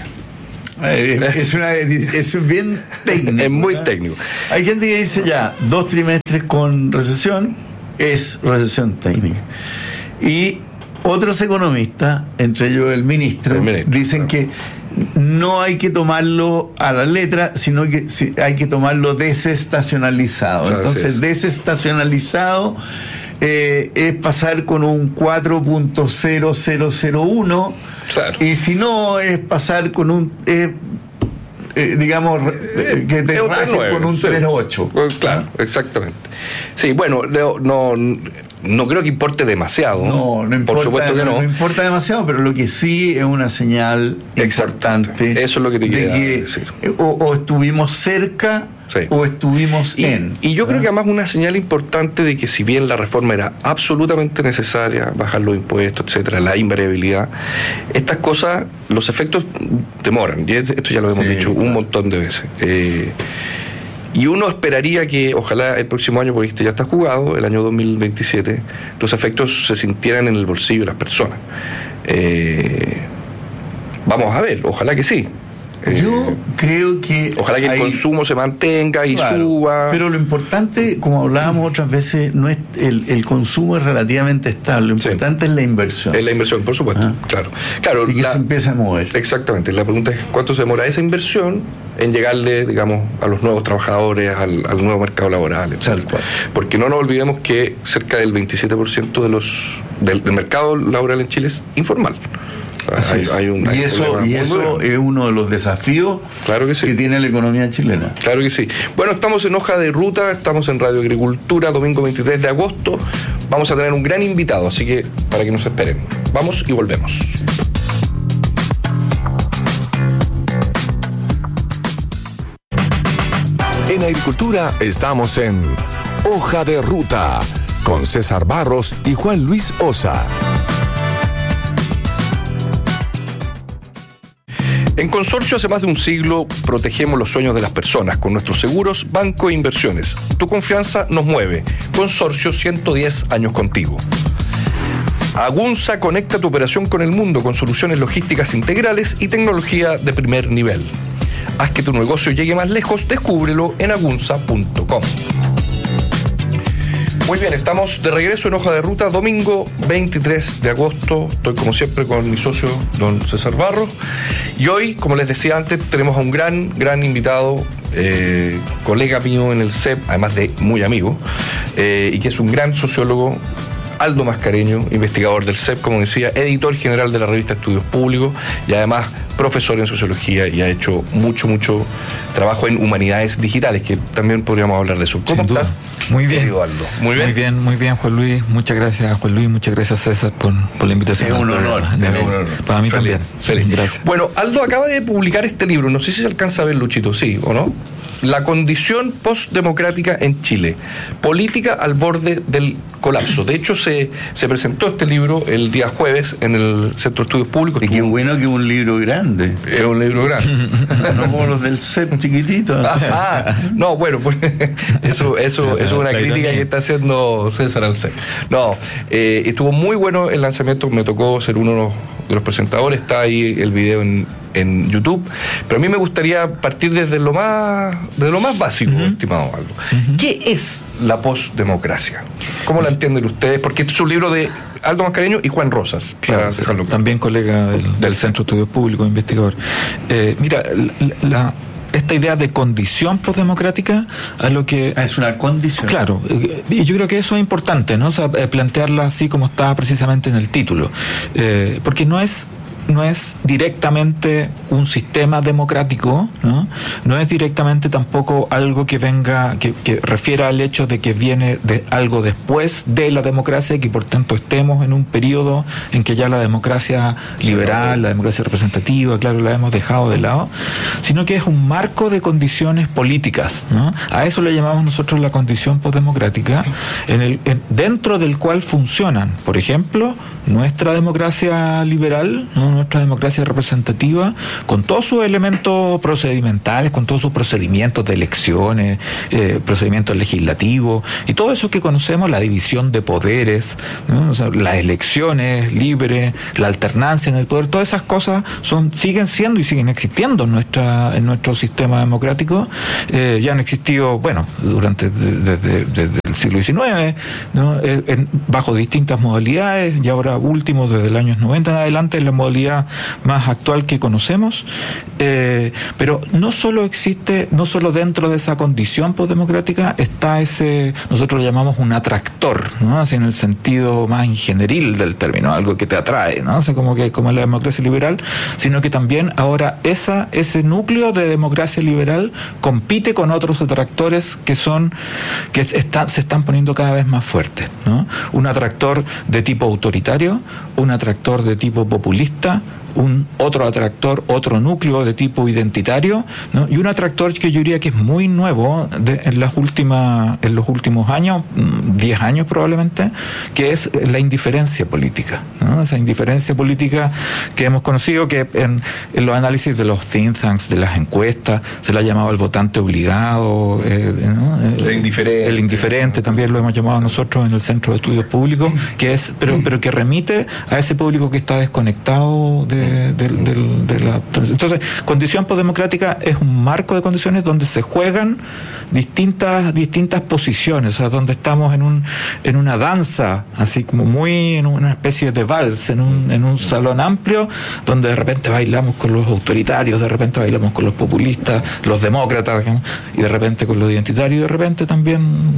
Es bien técnico. Es muy ¿verdad? técnico. Hay gente que dice ya, 2 trimestres con recesión es recesión técnica. Y otros economistas, entre ellos el ministro, dicen que no hay que tomarlo a la letra, sino que hay que tomarlo desestacionalizado. Entonces, desestacionalizado es pasar con un 4.0001, claro. Y si no, es pasar con un digamos que te raje con un 3.8. Claro, exactamente. Sí, bueno, no creo que importe demasiado. No importa, por supuesto que no. No importa demasiado, pero lo que sí es una señal importante. Eso es lo que te quería decir. O estuvimos cerca, sí, o estuvimos y yo creo que además una señal importante de que si bien la reforma era absolutamente necesaria, bajar los impuestos, etcétera, la invariabilidad, estas cosas, los efectos demoran, y esto ya lo hemos dicho un montón de veces. Y uno esperaría que ojalá el próximo año, porque este ya está jugado, el año 2027, los efectos se sintieran en el bolsillo de las personas. Vamos a ver, ojalá que sí. Yo creo que ojalá que el consumo se mantenga y suba. Pero lo importante, como hablábamos otras veces, no es el consumo es relativamente estable. Lo importante es la inversión. Es la inversión, por supuesto. Claro. Y que se empiece a mover. Exactamente. La pregunta es cuánto se demora esa inversión en llegarle, digamos, a los nuevos trabajadores, al nuevo mercado laboral, etc. Tal cual. Porque no nos olvidemos que cerca del 27% del mercado laboral en Chile es informal. Y eso es uno de los desafíos, claro que tiene la economía chilena. Claro que sí. Bueno, estamos en Hoja de Ruta, estamos en Radio Agricultura, domingo 23 de agosto. Vamos a tener un gran invitado, así que para que nos esperen. Vamos y volvemos. En Agricultura estamos en Hoja de Ruta con César Barros y Juan Luis Osa. En Consorcio, hace más de un siglo, protegemos los sueños de las personas con nuestros seguros, banco e inversiones. Tu confianza nos mueve. Consorcio, 110 años contigo. Agunza conecta tu operación con el mundo con soluciones logísticas integrales y tecnología de primer nivel. Haz que tu negocio llegue más lejos, descúbrelo en agunza.com. Muy bien, estamos de regreso en Hoja de Ruta, domingo 23 de agosto. Estoy como siempre con mi socio, don César Barros. Y hoy, como les decía antes, tenemos a un gran invitado, colega mío en el CEP, además de muy amigo, y que es un gran sociólogo, Aldo Mascareño, investigador del CEP, como decía, editor general de la revista Estudios Públicos y además profesor en sociología, y ha hecho mucho trabajo en humanidades digitales, que también podríamos hablar de eso. ¿Cómo estás? Muy bien. Aldo? Muy bien, Juan Luis. Muchas gracias, Juan Luis. Muchas gracias, César, por la invitación. Es un honor. Para mí también. Feliz. Gracias. Bueno, Aldo acaba de publicar este libro, no sé si se alcanza a ver, Luchito, ¿sí o no? La condición postdemocrática en Chile, política al borde del colapso. De hecho, se presentó este libro el día jueves en el Centro de Estudios Públicos. Y qué bueno que es un libro grande. grande. Es un libro grande. No como los del CEP chiquititos. No, bueno, pues eso es una crítica que está haciendo César al CEP. No, estuvo muy bueno el lanzamiento, me tocó ser uno de los presentadores, está ahí el video en YouTube, pero a mí me gustaría partir desde lo más básico, estimado Aldo. ¿Qué es la posdemocracia? ¿Cómo la entienden ustedes? Porque este es un libro de Aldo Mascareño y Juan Rosas, claro, también colega del Centro de Estudios Públicos, investigador. Mira, esta idea de condición postdemocrática a lo que... Es una condición. Claro, y yo creo que eso es importante, ¿no? O sea, plantearla así como está precisamente en el título, porque no es directamente un sistema democrático, ¿no? No es directamente tampoco algo que venga, que refiera al hecho de que viene de algo después de la democracia y que por tanto estemos en un periodo en que ya la democracia liberal, la democracia representativa, claro, la hemos dejado de lado, sino que es un marco de condiciones políticas, ¿no? A eso le llamamos nosotros la condición postdemocrática, dentro del cual funcionan, por ejemplo, nuestra democracia liberal, ¿no? Nuestra democracia representativa, con todos sus elementos procedimentales, con todos sus procedimientos de elecciones, procedimientos legislativos, y todo eso que conocemos, la división de poderes, ¿no? O sea, las elecciones libres, la alternancia en el poder, todas esas cosas siguen siendo y siguen existiendo en nuestro sistema democrático. Ya han existido, bueno, desde el siglo XIX, ¿no? Bajo distintas modalidades, y ahora último, desde el año 90 en adelante, es la modalidad más actual que conocemos, pero no solo dentro de esa condición postdemocrática está nosotros lo llamamos un atractor, ¿no? Así en el sentido más ingenieril del término, algo que te atrae, ¿no? Así como la democracia liberal, sino que también ahora ese núcleo de democracia liberal compite con otros atractores que se están poniendo cada vez más fuertes, ¿no? Un atractor de tipo autoritario, un atractor de tipo populista, otro núcleo de tipo identitario, ¿no? Y un atractor que yo diría que es muy nuevo en los últimos años, 10 años probablemente, que es la indiferencia política, ¿no? Esa indiferencia política que hemos conocido, que en los análisis de los think tanks, de las encuestas, se le ha llamado el votante obligado, ¿no? El indiferente también lo hemos llamado nosotros en el Centro de Estudios Públicos, que es pero que remite a ese público que está desconectado Entonces, condición postdemocrática es un marco de condiciones donde se juegan distintas posiciones, o sea, donde estamos en una danza, así como muy en una especie de vals, en un salón amplio, donde de repente bailamos con los autoritarios, de repente bailamos con los populistas, los demócratas, y de repente con los identitarios, y de repente también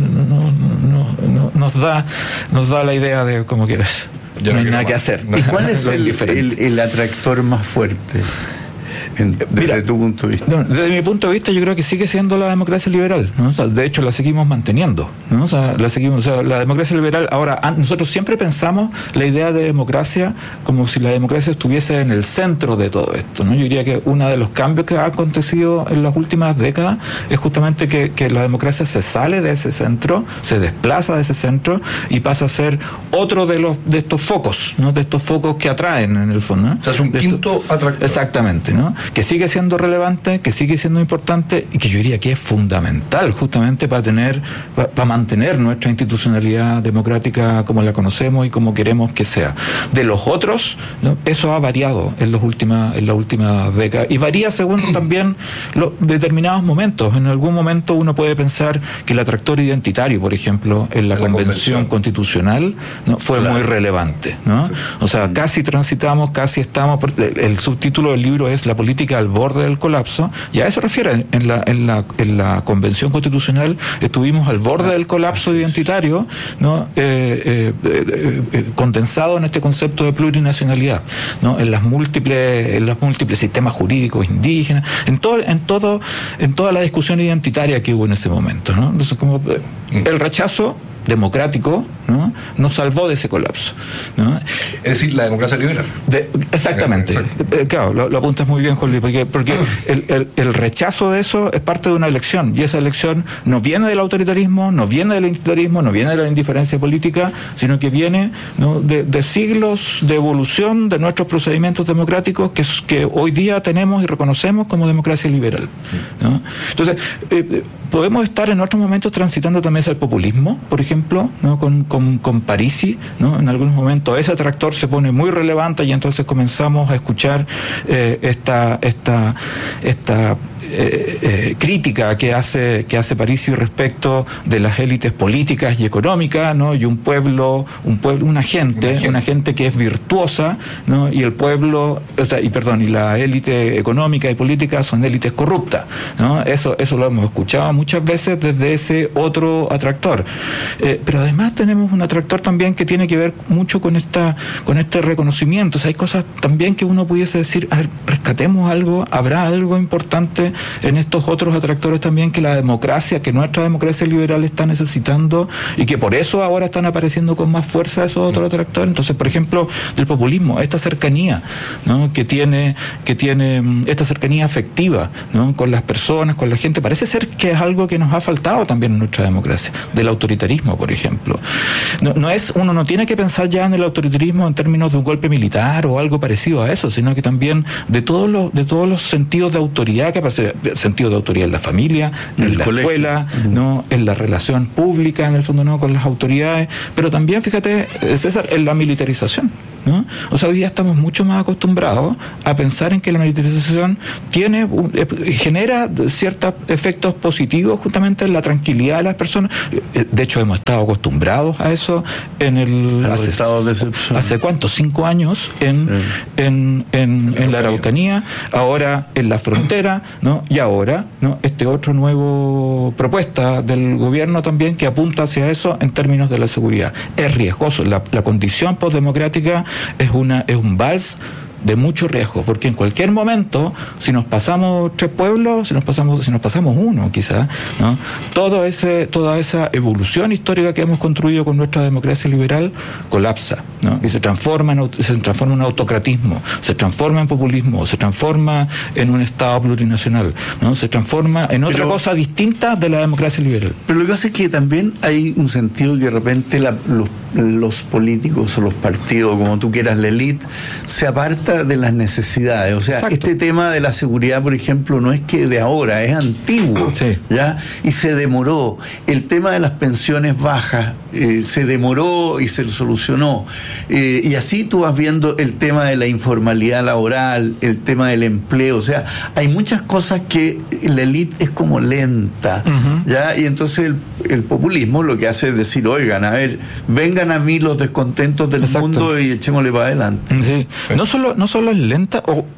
nos da la idea de como que no hay nada que hacer. ¿Y cuál es el atractor más fuerte? Desde tu punto de vista. No, desde mi punto de vista, yo creo que sigue siendo la democracia liberal, ¿no? O sea, de hecho la seguimos manteniendo, ¿no? O sea, la democracia liberal. Ahora, nosotros siempre pensamos la idea de democracia como si la democracia estuviese en el centro de todo esto, ¿no? Yo diría que uno de los cambios que ha acontecido en las últimas décadas es justamente que la democracia se sale de ese centro, se desplaza de ese centro y pasa a ser otro de estos focos, ¿no? De estos focos que atraen en el fondo, ¿no? O sea, es un quinto atractor. Exactamente, ¿no? Que sigue siendo relevante, que sigue siendo importante y que yo diría que es fundamental justamente para mantener nuestra institucionalidad democrática como la conocemos y como queremos que sea. De los otros, ¿no? Eso ha variado en las últimas décadas y varía según también determinados momentos. En algún momento uno puede pensar que el atractor identitario, por ejemplo, en la convención constitucional, ¿no? Fue muy relevante, ¿no? O sea, casi estamos, el subtítulo del libro es La política al borde del colapso, y a eso refiere. En la Convención Constitucional estuvimos al borde del colapso identitario, ¿no? Condensado en este concepto de plurinacionalidad, ¿no? En los múltiples sistemas jurídicos indígenas, en toda la discusión identitaria que hubo en ese momento, ¿no? Entonces, como el rechazo democrático ¿no? Nos salvó de ese colapso, ¿no? Es decir, la democracia liberal. Exactamente. Claro, lo apuntas muy bien, Juan Luis, porque el rechazo de eso es parte de una elección, y esa elección no viene del autoritarismo, no viene del institucionalismo, no viene de la indiferencia política, sino que viene, ¿no?, de siglos de evolución de nuestros procedimientos democráticos que hoy día tenemos y reconocemos como democracia liberal, ¿no? Entonces, podemos estar en otros momentos transitando también hacia el populismo, por ejemplo, ¿no?, con Parisi, ¿no? En algunos momentos ese atractor se pone muy relevante y entonces comenzamos a escuchar esta crítica que hace Parisi respecto de las élites políticas y económicas, ¿no? Y una gente que es virtuosa, ¿no? Y el pueblo, y la élite económica y política son élites corruptas, ¿no? Eso lo hemos escuchado muchas veces desde ese otro atractor. Pero además tenemos un atractor también que tiene que ver mucho con este reconocimiento. O sea, hay cosas también que uno pudiese decir, a ver, rescatemos algo, habrá algo importante en estos otros atractores también que nuestra democracia liberal está necesitando, y que por eso ahora están apareciendo con más fuerza esos otros atractores. Entonces, por ejemplo, del populismo, esta cercanía, ¿no?, que tiene esta cercanía afectiva, ¿no?, con las personas, con la gente, parece ser que es algo que nos ha faltado también en nuestra democracia. Del autoritarismo, por ejemplo. Uno no tiene que pensar ya en el autoritarismo en términos de un golpe militar o algo parecido a eso, sino que también de todos los sentidos de autoridad que aparece, sentido de autoridad en la familia, en la escuela, ¿no?, en la relación pública, en el fondo, ¿no?, con las autoridades, pero también, fíjate, César, en la militarización, ¿no? O sea, hoy día estamos mucho más acostumbrados a pensar en que la militarización genera ciertos efectos positivos justamente en la tranquilidad de las personas. De hecho, hemos estado acostumbrados a eso hace ¿cuánto? 5 años en la Araucanía, ahora en la frontera, ¿no? Y ahora, ¿no?, otro nuevo propuesta del gobierno también que apunta hacia eso en términos de la seguridad. Es riesgoso. La condición postdemocrática es un vals de mucho riesgo, porque en cualquier momento, si nos pasamos 3 pueblos, si nos pasamos uno quizás, ¿no?, toda esa evolución histórica que hemos construido con nuestra democracia liberal colapsa, ¿no? Y se transforma en un autocratismo, se transforma en populismo, se transforma en un Estado plurinacional, ¿no? Se transforma en otra cosa distinta de la democracia liberal. Pero lo que pasa es que también hay un sentido que de repente los políticos o los partidos, como tú quieras, la élite, se aparta de las necesidades. O sea, exacto. Este tema de la seguridad, por ejemplo, no es que de ahora, es antiguo, sí, ¿ya? Y se demoró. El tema de las pensiones bajas se demoró y se solucionó. Y así tú vas viendo el tema de la informalidad laboral, el tema del empleo. O sea, hay muchas cosas que la élite es como lenta, ¿ya? Y entonces el populismo lo que hace es decir, oigan, a ver, vengan a mí los descontentos del exacto. mundo y echémosle para adelante. Sí. No solo es lenta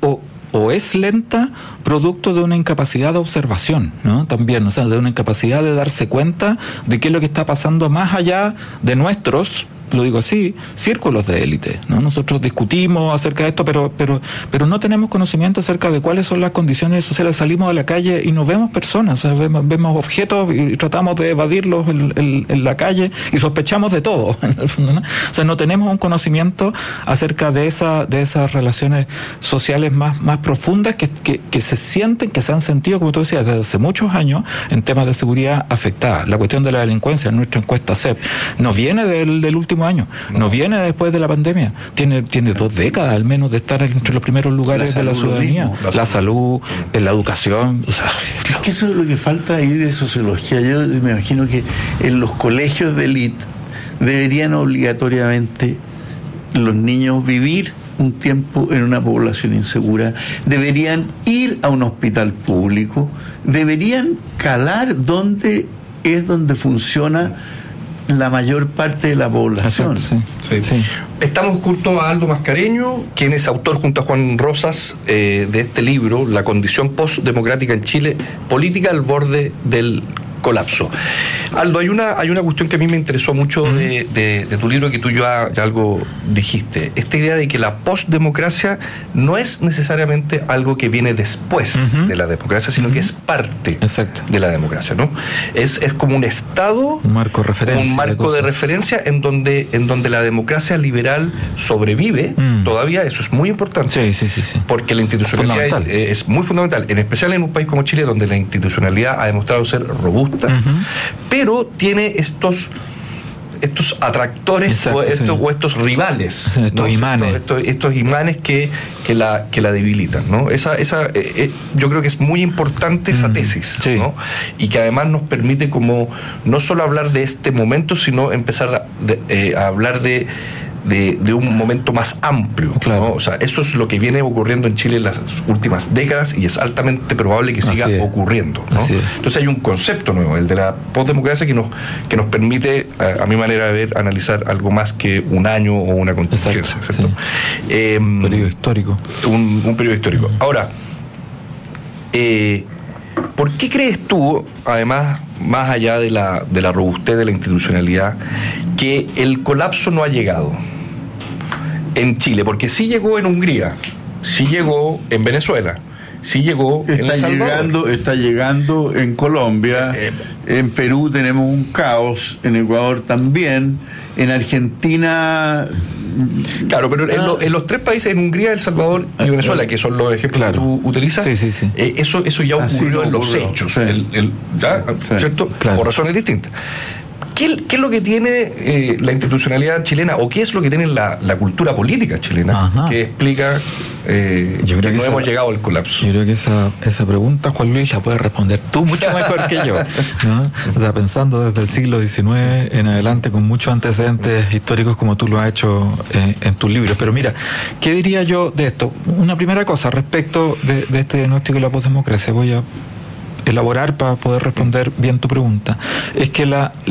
o es lenta producto de una incapacidad de observación, ¿no? También, o sea, de una incapacidad de darse cuenta de qué es lo que está pasando más allá de nuestros, lo digo así, círculos de élite, ¿no? Nosotros discutimos acerca de esto, pero no tenemos conocimiento acerca de cuáles son las condiciones sociales. Salimos a la calle y no vemos personas, o sea, vemos objetos y tratamos de evadirlos en la calle y sospechamos de todo, en el fondo, ¿no? O sea, no tenemos un conocimiento acerca de esas relaciones sociales más profundas que se sienten, que se han sentido, como tú decías, desde hace muchos años en temas de seguridad afectada. La cuestión de la delincuencia en nuestra encuesta CEP no viene del último año, no viene después de la pandemia, tiene 2 décadas al menos de estar entre los primeros lugares de la ciudadanía, la salud, la educación, o sea, es que eso es lo que falta ahí de sociología. Yo me imagino que en los colegios de élite deberían obligatoriamente los niños vivir un tiempo en una población insegura, deberían ir a un hospital público, deberían calar donde funciona la mayor parte de la población. Sí. Estamos junto a Aldo Mascareño, quien es autor junto a Juan Rosas de este libro, La condición postdemocrática en Chile, política al borde del colapso. Aldo, hay una cuestión que a mí me interesó mucho de tu libro, que tú ya algo dijiste. Esta idea de que la postdemocracia no es necesariamente algo que viene después de la democracia, sino que es parte de la democracia, ¿no? Es como un estado, un marco de referencia en donde la democracia liberal sobrevive todavía. Eso es muy importante. Sí. Porque la institucionalidad es muy fundamental, en especial en un país como Chile, donde la institucionalidad ha demostrado ser robusta, pero tiene estos atractores o estos rivales, estos imanes, estos imanes que la debilitan, ¿no? Yo creo que es muy importante esa tesis, ¿no? Y que además nos permite como no solo hablar de este momento, sino empezar a hablar de un momento más amplio, ¿no? O sea, esto es lo que viene ocurriendo en Chile en las últimas décadas y es altamente probable que siga ocurriendo, ¿no? Entonces hay un concepto nuevo, el de la postdemocracia, que nos permite, a mi manera de ver, analizar algo más que un año o una contingencia, ¿cierto? Un periodo histórico. Un periodo histórico. Ahora, ¿por qué crees tú, además, más allá de la robustez de la institucionalidad, que el colapso no ha llegado en Chile? Porque sí llegó en Hungría, sí llegó en Venezuela, sí llegó en El Salvador. Está llegando en Colombia, en Perú tenemos un caos, en Ecuador también, en Argentina... Claro, pero en los tres países, en Hungría, El Salvador y Venezuela, que son los ejemplos que tú utilizas, eso ya ocurrió en los hechos, ¿cierto? Claro. Por razones distintas. ¿Qué es lo que tiene la institucionalidad chilena, o qué es lo que tiene la cultura política chilena que explica que no hemos llegado al colapso? Yo creo que esa pregunta, Juan Luis, la puedes responder tú mucho mejor que yo, ¿no? O sea, pensando desde el siglo XIX en adelante, con muchos antecedentes históricos como tú lo has hecho en tus libros. Pero mira, ¿qué diría yo de esto? Una primera cosa respecto de este diagnóstico de la postdemocracia, voy a elaborar para poder responder bien tu pregunta, es que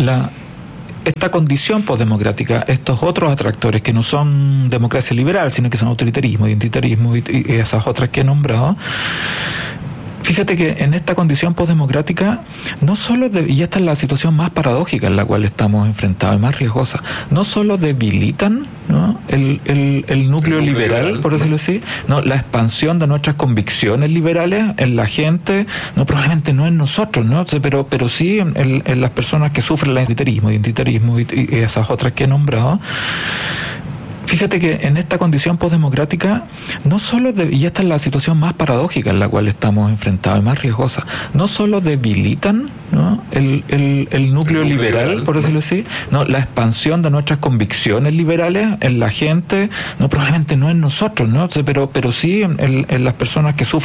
esta condición postdemocrática, estos otros atractores que no son democracia liberal, sino que son autoritarismo, identitarismo y esas otras que he nombrado, fíjate que en esta condición postdemocrática, no solo, y esta es la situación más paradójica en la cual estamos enfrentados y más riesgosa, no solo debilitan, ¿no?, el núcleo liberal, por decirlo así, no, la expansión de nuestras convicciones liberales en la gente, no, probablemente no en nosotros, ¿no?, pero sí en las personas que sufren el identitarismo y esas otras que he nombrado. Fíjate que en esta condición postdemocrática, no solo, y esta es la situación más paradójica en la cual estamos enfrentados y más riesgosa, no solo debilitan, ¿no?, el núcleo liberal, por decirlo así, no, la expansión de nuestras convicciones liberales en la gente, no, probablemente no en nosotros, ¿no?, pero sí en las personas que sufren